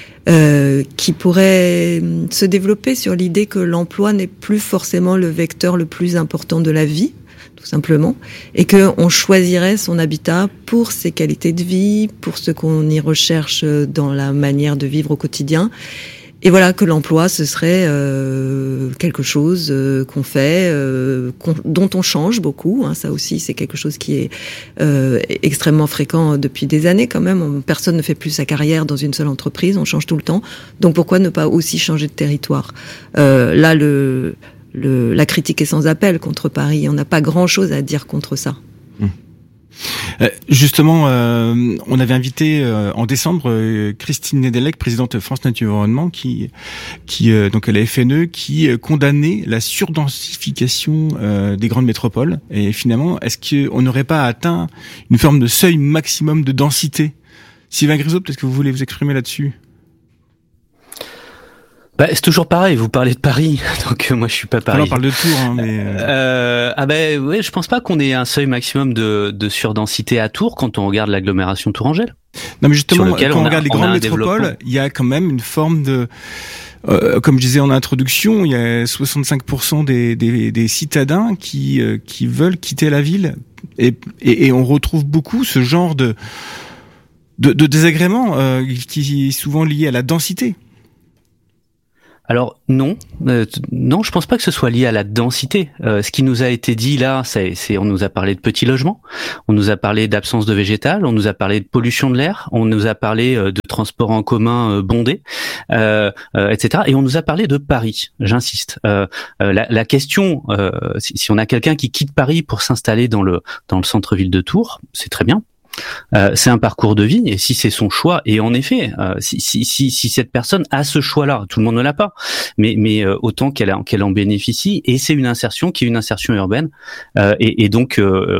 qui pourrait se développer sur l'idée que l'emploi n'est plus forcément le vecteur le plus important de la vie, tout simplement, et qu'on choisirait son habitat pour ses qualités de vie, pour ce qu'on y recherche dans la manière de vivre au quotidien. Et voilà, que l'emploi, ce serait quelque chose qu'on fait, dont on change beaucoup. Ça aussi, c'est quelque chose qui est extrêmement fréquent depuis des années quand même. Personne ne fait plus sa carrière dans une seule entreprise, on change tout le temps. Donc pourquoi ne pas aussi changer de territoire ? Là, la critique est sans appel contre Paris. On n'a pas grand-chose à dire contre ça. Justement, on avait invité en décembre Christine Nedelec, présidente France Nature Environnement, qui donc à la FNE, qui condamnait la surdensification des grandes métropoles. Et finalement, est-ce qu'on n'aurait pas atteint une forme de seuil maximum de densité? Sylvain Grisot, peut-être que vous voulez vous exprimer là-dessus? C'est toujours pareil, vous parlez de Paris, donc moi je suis pas Paris. On parle de Tours, hein, mais... ouais, je pense pas qu'on ait un seuil maximum de surdensité à Tours quand on regarde l'agglomération tourangelle. Non, mais justement, quand on regarde les grandes métropoles, il y a quand même une forme de... comme je disais en introduction, il y a 65% des citadins qui veulent quitter la ville, et on retrouve beaucoup ce genre de désagrément qui est souvent lié à la densité. Alors non, je pense pas que ce soit lié à la densité. Ce qui nous a été dit là, c'est on nous a parlé de petits logements, on nous a parlé d'absence de végétal, on nous a parlé de pollution de l'air, on nous a parlé de transports en commun bondés, etc. Et on nous a parlé de Paris. J'insiste. La question, si on a quelqu'un qui quitte Paris pour s'installer dans le centre-ville de Tours, c'est très bien. C'est un parcours de vie, et si c'est son choix, et en effet, si cette personne a ce choix-là, tout le monde ne l'a pas, mais autant qu'elle en bénéficie, et c'est une insertion qui est une insertion urbaine, et donc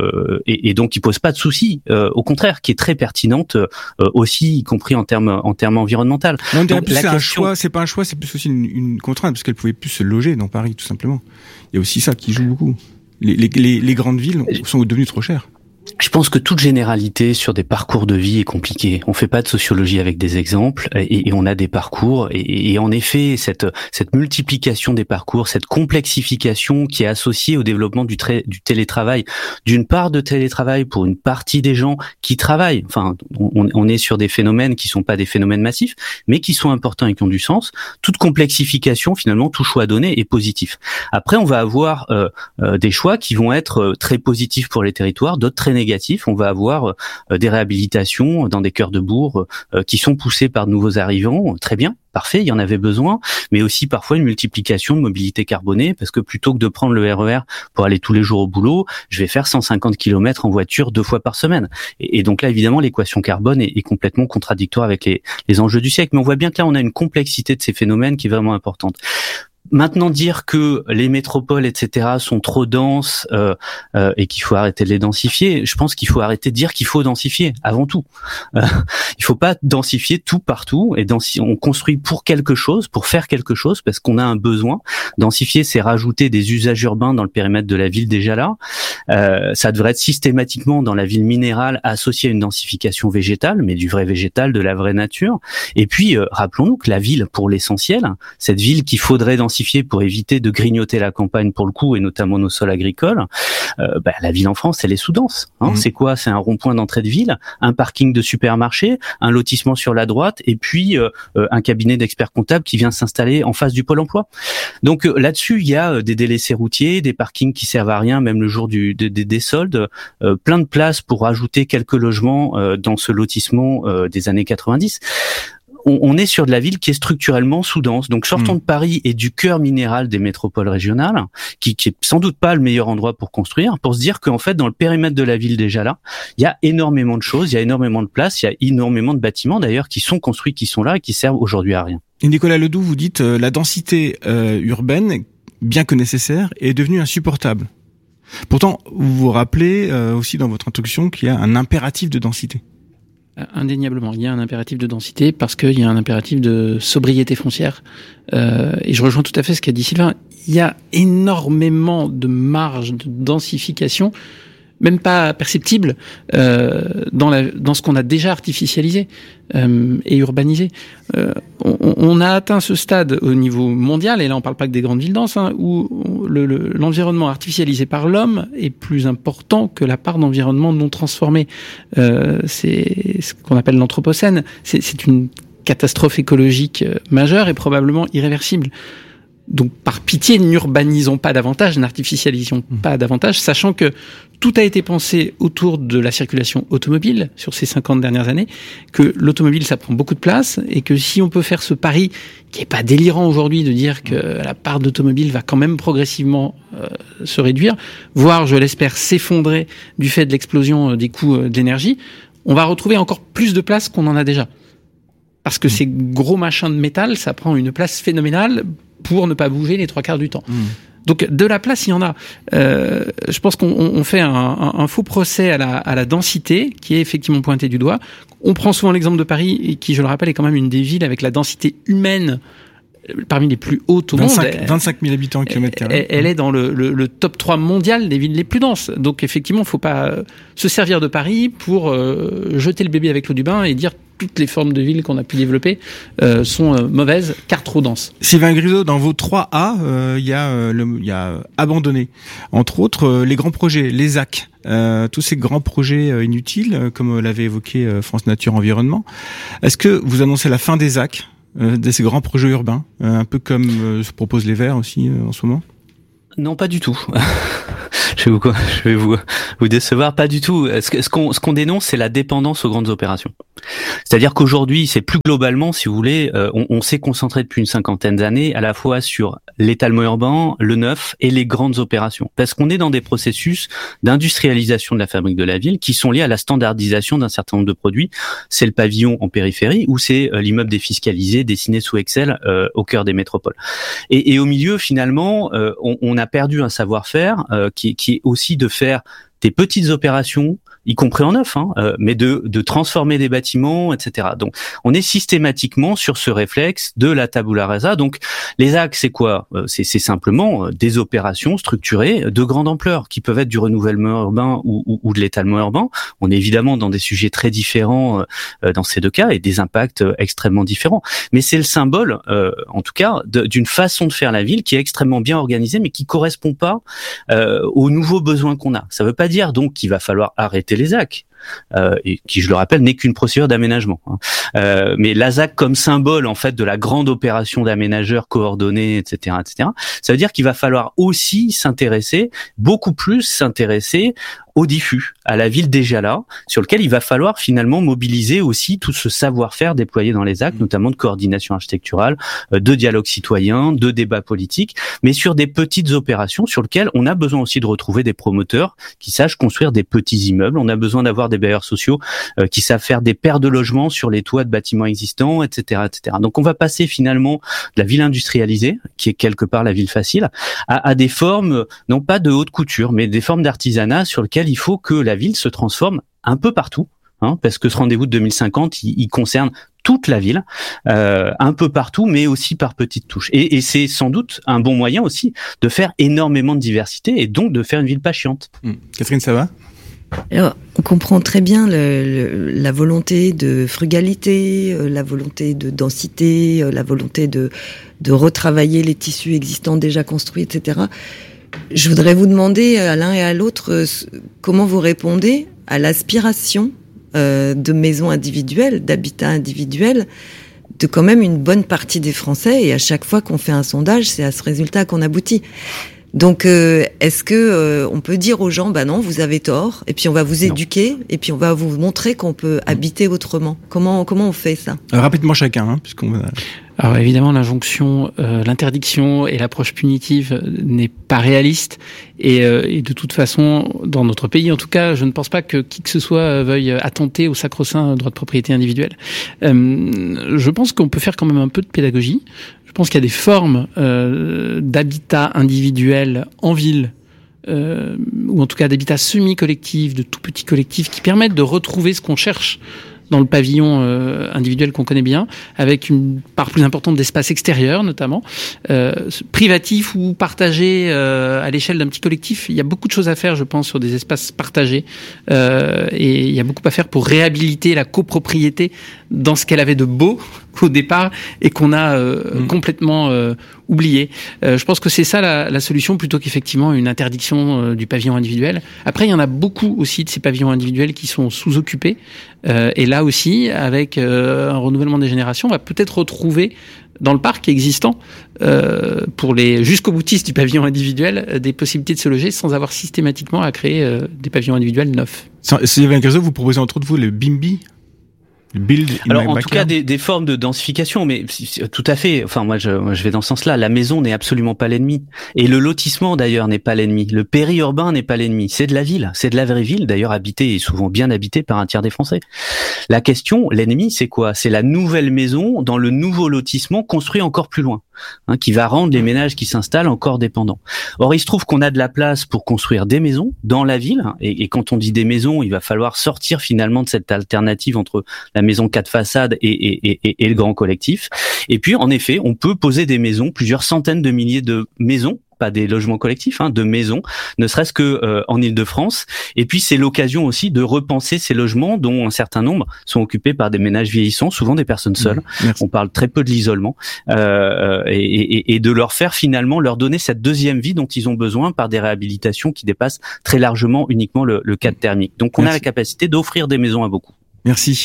qui pose pas de soucis, au contraire, qui est très pertinente aussi, y compris en termes environnemental. On dirait plus c'est un choix, c'est pas un choix, c'est plus aussi une contrainte, parce qu'elle pouvait plus se loger dans Paris, tout simplement. Il y a aussi ça qui joue beaucoup. Les grandes villes sont devenues trop chères. Je pense que toute généralité sur des parcours de vie est compliquée. On fait pas de sociologie avec des exemples, et on a des parcours, et en effet cette multiplication des parcours, cette complexification qui est associée au développement du télétravail, d'une part de télétravail pour une partie des gens qui travaillent. Enfin, on est sur des phénomènes qui sont pas des phénomènes massifs, mais qui sont importants et qui ont du sens. Toute complexification, finalement, tout choix donné est positif. Après, on va avoir des choix qui vont être très positifs pour les territoires, d'autres très négatif. On va avoir des réhabilitations dans des cœurs de bourg qui sont poussées par de nouveaux arrivants. Très bien, parfait, il y en avait besoin, mais aussi parfois une multiplication de mobilité carbonée, parce que plutôt que de prendre le RER pour aller tous les jours au boulot, je vais faire 150 km en voiture 2 fois par semaine. Et donc là, évidemment, l'équation carbone est complètement contradictoire avec les enjeux du siècle. Mais on voit bien que là, on a une complexité de ces phénomènes qui est vraiment importante. Maintenant, dire que les métropoles, etc., sont trop denses et qu'il faut arrêter de les densifier, je pense qu'il faut arrêter de dire qu'il faut densifier avant tout. Il faut pas densifier tout partout, et on construit pour quelque chose, pour faire quelque chose, parce qu'on a un besoin. Densifier, c'est rajouter des usages urbains dans le périmètre de la ville déjà là. Ça devrait être systématiquement dans la ville minérale associé à une densification végétale, mais du vrai végétal, de la vraie nature. Et puis, rappelons-nous que la ville, pour l'essentiel, cette ville qu'il faudrait densifier pour éviter de grignoter la campagne pour le coup, et notamment nos sols agricoles, la ville en France, elle est sous-dense. C'est quoi? C'est un rond-point d'entrée de ville, un parking de supermarché, un lotissement sur la droite, et puis un cabinet d'experts comptables qui vient s'installer en face du Pôle emploi. Donc là-dessus, il y a des délaissés routiers, des parkings qui servent à rien, même le jour des soldes, plein de places pour rajouter quelques logements dans ce lotissement des années 90. On est sur de la ville qui est structurellement sous-dense. Donc sortons de Paris et du cœur minéral des métropoles régionales, qui est sans doute pas le meilleur endroit pour construire, pour se dire qu'en fait, dans le périmètre de la ville déjà là, il y a énormément de choses, il y a énormément de places, il y a énormément de bâtiments d'ailleurs qui sont construits, qui sont là et qui servent aujourd'hui à rien. Et Nicolas Ledoux, vous dites la densité urbaine, bien que nécessaire, est devenue insupportable. Pourtant, vous vous rappelez aussi dans votre introduction qu'il y a un impératif de densité. Indéniablement, il y a un impératif de densité parce qu'il y a un impératif de sobriété foncière. Et je rejoins tout à fait ce qu'a dit Sylvain. Il y a énormément de marge de densification, même pas perceptible, dans ce qu'on a déjà artificialisé et urbanisé. On a atteint ce stade au niveau mondial, et là on parle pas que des grandes villes denses, où l'environnement artificialisé par l'homme est plus important que la part d'environnement non transformé. C'est ce qu'on appelle l'anthropocène. C'est une catastrophe écologique majeure et probablement irréversible. Donc, par pitié, n'urbanisons pas davantage, n'artificialisons pas davantage, sachant que tout a été pensé autour de la circulation automobile sur ces 50 dernières années, que l'automobile, ça prend beaucoup de place, et que si on peut faire ce pari, qui est pas délirant aujourd'hui de dire que la part d'automobile va quand même progressivement se réduire, voire, je l'espère, s'effondrer du fait de l'explosion des coûts d'énergie, on va retrouver encore plus de place qu'on en a déjà. Parce que ces gros machins de métal, ça prend une place phénoménale pour ne pas bouger les 3/4 du temps. Donc de la place, il y en a. Je pense qu'on fait un faux procès à la densité, qui est effectivement pointée du doigt. On prend souvent l'exemple de Paris, et qui, je le rappelle, est quand même une des villes avec la densité humaine parmi les plus hautes au monde. 25 000 habitants au kilomètre carré. Elle est dans le top 3 mondial des villes les plus denses. Donc effectivement, il ne faut pas se servir de Paris pour jeter le bébé avec l'eau du bain et dire toutes les formes de villes qu'on a pu développer sont mauvaises, car trop denses. Sylvain Grisot, dans vos 3 A, il y a abandonné. Entre autres, les grands projets, les ZAC. Tous ces grands projets inutiles, comme l'avait évoqué France Nature Environnement. Est-ce que vous annoncez la fin des ZAC, de ces grands projets urbains, un peu comme se proposent les Verts aussi en ce moment? Non, pas du tout. Je vais vous décevoir, pas du tout. Ce qu'on dénonce, c'est la dépendance aux grandes opérations. C'est-à-dire qu'aujourd'hui, c'est plus globalement, si vous voulez, on s'est concentré depuis une 50aine d'années à la fois sur l'étalement urbain, le neuf et les grandes opérations. Parce qu'on est dans des processus d'industrialisation de la fabrique de la ville qui sont liés à la standardisation d'un certain nombre de produits. C'est le pavillon en périphérie ou c'est l'immeuble défiscalisé dessiné sous Excel au cœur des métropoles. Et au milieu, finalement, on a perdu un savoir-faire qui est aussi de faire des petites opérations, y compris en neuf, mais de transformer des bâtiments, etc. Donc, on est systématiquement sur ce réflexe de la tabula rasa. Donc, les axes, c'est quoi ? C'est simplement des opérations structurées de grande ampleur, qui peuvent être du renouvellement urbain ou de l'étalement urbain. On est évidemment dans des sujets très différents dans ces deux cas et des impacts extrêmement différents. Mais c'est le symbole, en tout cas, d'une façon de faire la ville qui est extrêmement bien organisée, mais qui correspond pas aux nouveaux besoins qu'on a. Ça veut pas dire donc qu'il va falloir arrêter les ZAC, et qui, je le rappelle, n'est qu'une procédure d'aménagement. Mais la ZAC comme symbole en fait de la grande opération d'aménageurs coordonnés, etc., ça veut dire qu'il va falloir aussi s'intéresser, beaucoup plus s'intéresser au diffus, à la ville déjà là, sur lequel il va falloir finalement mobiliser aussi tout ce savoir-faire déployé dans les ZAC, notamment de coordination architecturale, de dialogue citoyen, de débat politique, mais sur des petites opérations sur lesquelles on a besoin aussi de retrouver des promoteurs qui sachent construire des petits immeubles. On a besoin d'avoir des bailleurs sociaux qui savent faire des paires de logements sur les toits de bâtiments existants, etc., etc. Donc on va passer finalement de la ville industrialisée, qui est quelque part la ville facile, à des formes, non pas de haute couture, mais des formes d'artisanat sur lesquelles il faut que la ville se transforme un peu partout, parce que ce rendez-vous de 2050, il concerne toute la ville, un peu partout, mais aussi par petites touches. Et c'est sans doute un bon moyen aussi de faire énormément de diversité et donc de faire une ville pas chiante. Catherine, ça va ? Alors, on comprend très bien la volonté de frugalité, la volonté de densité, la volonté de retravailler les tissus existants déjà construits, etc. Je voudrais vous demander à l'un et à l'autre comment vous répondez à l'aspiration de maisons individuelles, d'habitats individuels, de quand même une bonne partie des Français. Et à chaque fois qu'on fait un sondage, c'est à ce résultat qu'on aboutit. Donc, est-ce que on peut dire aux gens, bah non, vous avez tort, et puis on va vous éduquer, et puis on va vous montrer qu'on peut habiter autrement. Comment on fait ça ? Rapidement chacun, puisqu'on va... Alors évidemment, l'injonction, l'interdiction et l'approche punitive n'est pas réaliste. Et de toute façon, dans notre pays, en tout cas, je ne pense pas que qui que ce soit veuille attenter au sacro-saint droit de propriété individuelle. Je pense qu'on peut faire quand même un peu de pédagogie. Je pense qu'il y a des formes d'habitat individuel en ville, ou en tout cas d'habitat semi-collectif, de tout petits collectifs, qui permettent de retrouver ce qu'on cherche dans le pavillon individuel qu'on connaît bien, avec une part plus importante d'espace extérieur notamment, privatif ou partagé à l'échelle d'un petit collectif. Il y a beaucoup de choses à faire, je pense, sur des espaces partagés, et il y a beaucoup à faire pour réhabiliter la copropriété dans ce qu'elle avait de beau, au départ et qu'on a complètement oublié. Je pense que c'est ça la solution, plutôt qu'effectivement une interdiction du pavillon individuel. Après, il y en a beaucoup aussi de ces pavillons individuels qui sont sous-occupés. Et là aussi, avec un renouvellement des générations, on va peut-être retrouver dans le parc existant, pour les jusqu'au boutistes du pavillon individuel, des possibilités de se loger sans avoir systématiquement à créer des pavillons individuels neufs. Sylvain Grisot, vous proposez entre autres vous le BIMBY. Alors en tout cas des formes de densification, mais tout à fait. Enfin moi je vais dans ce sens-là. La maison n'est absolument pas l'ennemi, et le lotissement d'ailleurs n'est pas l'ennemi. Le périurbain n'est pas l'ennemi. C'est de la ville, c'est de la vraie ville d'ailleurs, habitée et souvent bien habitée par un tiers des Français. La question, l'ennemi, c'est quoi? C'est la nouvelle maison dans le nouveau lotissement construit encore plus loin, qui va rendre les ménages qui s'installent encore dépendants. Or il se trouve qu'on a de la place pour construire des maisons dans la ville, et quand on dit des maisons, il va falloir sortir finalement de cette alternative entre la maison 4 façades et le grand collectif. Et puis, en effet, on peut poser des maisons, plusieurs centaines de milliers de maisons, pas des logements collectifs, de maisons, ne serait-ce que en Île-de-France. Et puis, c'est l'occasion aussi de repenser ces logements dont un certain nombre sont occupés par des ménages vieillissants, souvent des personnes seules. On parle très peu de l'isolement, et de leur faire finalement, leur donner cette deuxième vie dont ils ont besoin par des réhabilitations qui dépassent très largement uniquement le cadre thermique. Donc, on a la capacité d'offrir des maisons à beaucoup. Merci.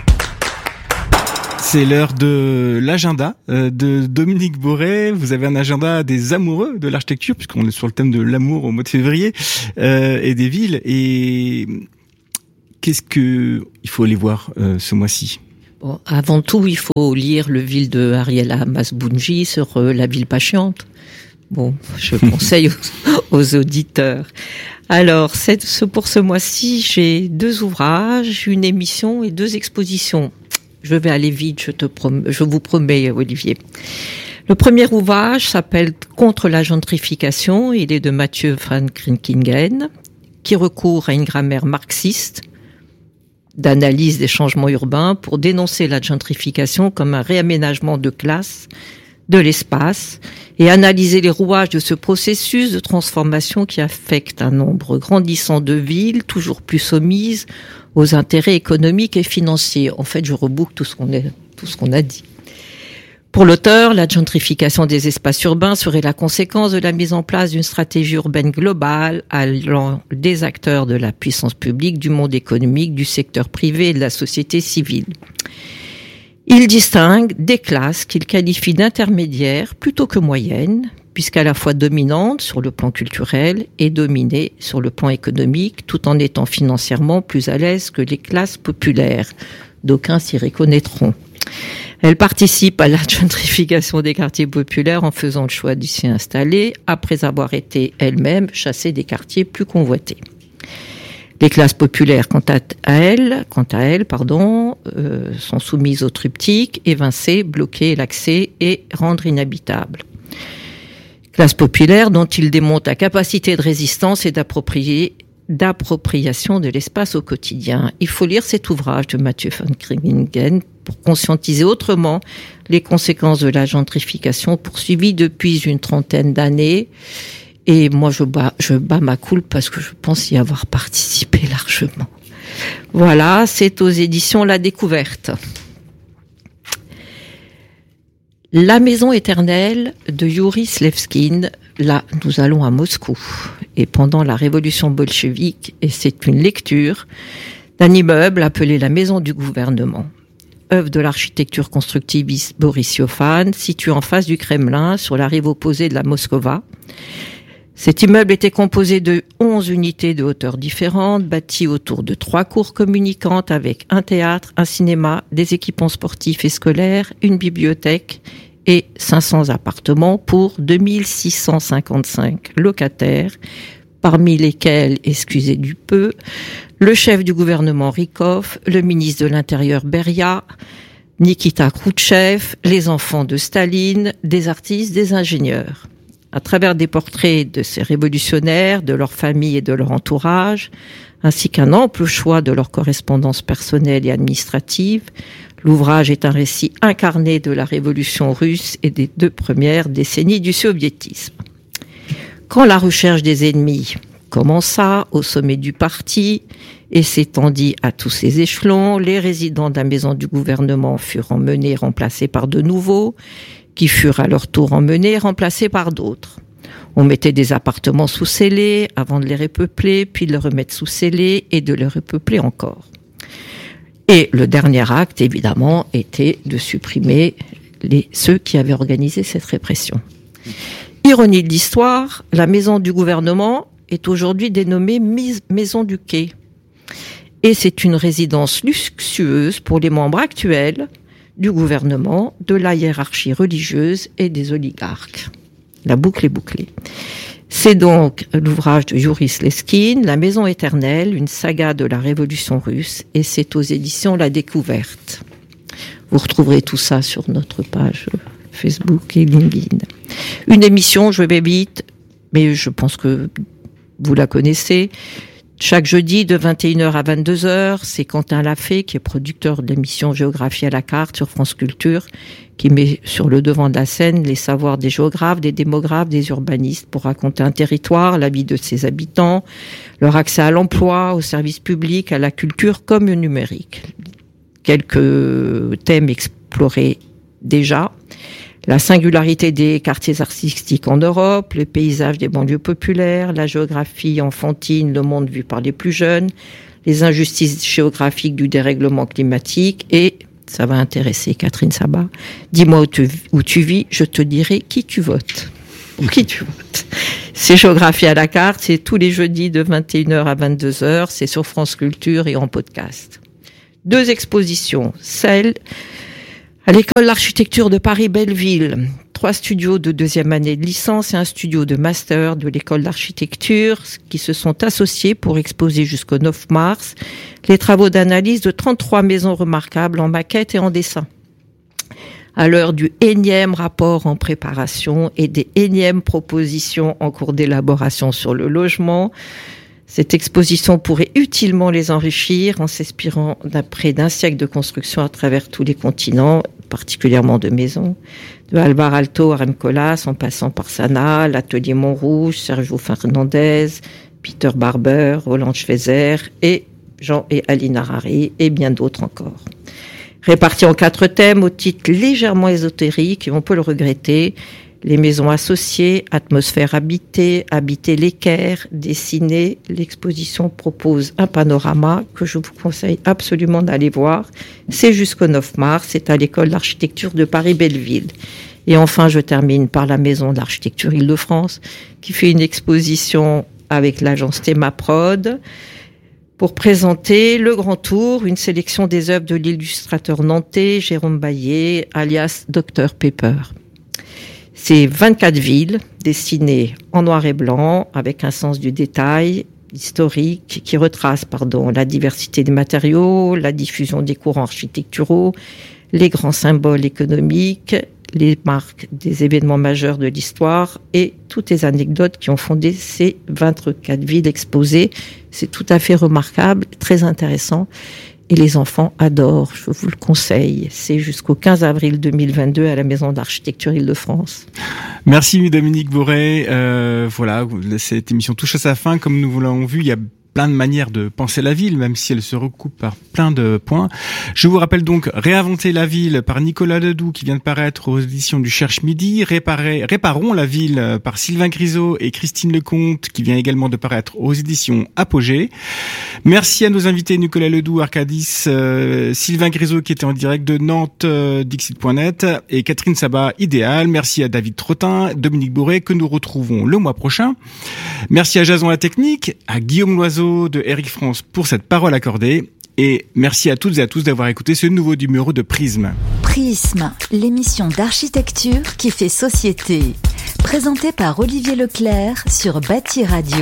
C'est l'heure de l'agenda de Dominique Boré. Vous avez un agenda des amoureux de l'architecture, puisqu'on est sur le thème de l'amour au mois de février, et des villes. Et qu'est-ce que il faut aller voir ce mois-ci? Bon, avant tout, il faut lire le Ville de Ariela Masbounji sur la ville patiente. Bon, je conseille aux auditeurs. Alors, pour ce mois-ci, j'ai 2 ouvrages, une émission et 2 expositions. Je vais aller vite, je vous promets, Olivier. Le premier ouvrage s'appelle Contre la gentrification. Il est de Mathieu van Krinkingen, qui recourt à une grammaire marxiste d'analyse des changements urbains pour dénoncer la gentrification comme un réaménagement de classe, de l'espace, et analyser les rouages de ce processus de transformation qui affecte un nombre grandissant de villes, toujours plus soumises aux intérêts économiques et financiers. En fait, je reboucle tout ce qu'on a dit. Pour l'auteur, la gentrification des espaces urbains serait la conséquence de la mise en place d'une stratégie urbaine globale allant des acteurs de la puissance publique, du monde économique, du secteur privé et de la société civile. Il distingue des classes qu'il qualifie d'intermédiaires plutôt que moyennes, puisqu'à la fois dominantes sur le plan culturel et dominées sur le plan économique, tout en étant financièrement plus à l'aise que les classes populaires. D'aucuns s'y reconnaîtront. Elle participe à la gentrification des quartiers populaires en faisant le choix de s'y installer après avoir été elle-même chassée des quartiers plus convoités. Les classes populaires, quant à elles, sont soumises au triptyque évincer, bloquer l'accès et rendre inhabitable. Classe populaire dont il démontre la capacité de résistance et d'appropriation de l'espace au quotidien. Il faut lire cet ouvrage de Mathieu van Krinkingen pour conscientiser autrement les conséquences de la gentrification poursuivie depuis une 30aine d'années. Et moi, je bats ma coule parce que je pense y avoir participé largement. Voilà, c'est aux éditions La Découverte. La maison éternelle de Yuri Slevkin. Là, nous allons à Moscou. Et pendant la révolution bolchevique, et c'est une lecture d'un immeuble appelé la maison du gouvernement. Œuvre de l'architecture constructiviste Boris Yofan, situé en face du Kremlin, sur la rive opposée de la Moskova. Cet immeuble était composé de 11 unités de hauteur différentes, bâties autour de 3 cours communicantes avec un théâtre, un cinéma, des équipements sportifs et scolaires, une bibliothèque et 500 appartements pour 2655 locataires, parmi lesquels, excusez du peu, le chef du gouvernement Rykov, le ministre de l'Intérieur Beria, Nikita Khrouchtchev, les enfants de Staline, des artistes, des ingénieurs. À travers des portraits de ces révolutionnaires, de leurs familles et de leur entourage, ainsi qu'un ample choix de leurs correspondances personnelles et administratives, l'ouvrage est un récit incarné de la révolution russe et des 2 premières décennies du soviétisme. Quand la recherche des ennemis commença au sommet du parti et s'étendit à tous ses échelons. Les résidents de la maison du gouvernement furent emmenés et remplacés par de nouveaux, qui furent à leur tour emmenés et remplacés par d'autres. On mettait des appartements sous scellés avant de les repeupler, puis de les remettre sous scellés et de les repeupler encore. Et le dernier acte, évidemment, était de supprimer ceux qui avaient organisé cette répression. Ironie de l'histoire, la maison du gouvernement est aujourd'hui dénommée Maison du Quai. Et c'est une résidence luxueuse pour les membres actuels du gouvernement, de la hiérarchie religieuse et des oligarques. La boucle est bouclée. C'est donc l'ouvrage de Youris Leskine, La Maison éternelle, une saga de la Révolution russe, et c'est aux éditions La Découverte. Vous retrouverez tout ça sur notre page Facebook et LinkedIn. Une émission, je vais vite, mais je pense que vous la connaissez. Chaque jeudi de 21h à 22h, c'est Quentin Lafay, qui est producteur de l'émission Géographie à la carte sur France Culture, qui met sur le devant de la scène les savoirs des géographes, des démographes, des urbanistes pour raconter un territoire, la vie de ses habitants, leur accès à l'emploi, aux services publics, à la culture comme au numérique. Quelques thèmes explorés déjà. La singularité des quartiers artistiques en Europe, le paysage des banlieues populaires, la géographie enfantine, le monde vu par les plus jeunes, les injustices géographiques du dérèglement climatique et, ça va intéresser Catherine Sabat, dis-moi où tu vis, je te dirai qui tu votes. Pour qui tu votes. C'est Géographie à la carte, c'est tous les jeudis de 21h à 22h, c'est sur France Culture et en podcast. 2 expositions, celle à l'école d'architecture de Paris-Belleville, 3 studios de 2e année de licence et un studio de master de l'école d'architecture qui se sont associés pour exposer jusqu'au 9 mars les travaux d'analyse de 33 maisons remarquables en maquette et en dessin. À l'heure du énième rapport en préparation et des énièmes propositions en cours d'élaboration sur le logement, cette exposition pourrait utilement les enrichir en s'inspirant près d'un siècle de construction à travers tous les continents, particulièrement de maisons, de Alvar Aalto à Rem Koolhaas, en passant par Sana, l'atelier Montrouge, Sergio Fernandez, Peter Barber, Roland Schweizer et Jean et Aline Harari et bien d'autres encore. Répartis en 4 thèmes au titre légèrement ésotérique, et on peut le regretter, les maisons associées, atmosphère habitée, habiter l'équerre, dessiner. L'exposition propose un panorama que je vous conseille absolument d'aller voir. C'est jusqu'au 9 mars, c'est à l'école d'architecture de Paris-Belleville. Et enfin, je termine par la maison d'architecture Île-de-France, qui fait une exposition avec l'agence Thémaprod pour présenter Le Grand Tour, une sélection des œuvres de l'illustrateur nantais Jérôme Baillet, alias Dr Pepper. C'est 24 villes dessinées en noir et blanc avec un sens du détail historique qui retrace la diversité des matériaux, la diffusion des courants architecturaux, les grands symboles économiques, les marques des événements majeurs de l'histoire et toutes les anecdotes qui ont fondé ces 24 villes exposées. C'est tout à fait remarquable, très intéressant. Et les enfants adorent, je vous le conseille. C'est jusqu'au 15 avril 2022 à la Maison d'Architecture Île-de-France. Merci Dominique Boré. Voilà, cette émission touche à sa fin. Comme nous l'avons vu, il y a plein de manières de penser la ville, même si elle se recoupe par plein de points. Je vous rappelle donc Réinventer la ville par Nicolas Ledoux qui vient de paraître aux éditions du Cherche Midi, Réparons la ville par Sylvain Grisot et Christine Lecomte qui vient également de paraître aux éditions Apogée. Merci à nos invités Nicolas Ledoux, Arcadis, Sylvain Grisot qui était en direct de Nantes, Dixit.net et Catherine Sabat, Idéal. Merci à David Trottin, Dominique Boré que nous retrouvons le mois prochain. Merci à Jason La Technique, à Guillaume Loiseau de Eric France pour cette parole accordée et merci à toutes et à tous d'avoir écouté ce nouveau numéro de Prisme. Prisme, l'émission d'architecture qui fait société. Présentée par Olivier Leclerc sur Bâti Radio.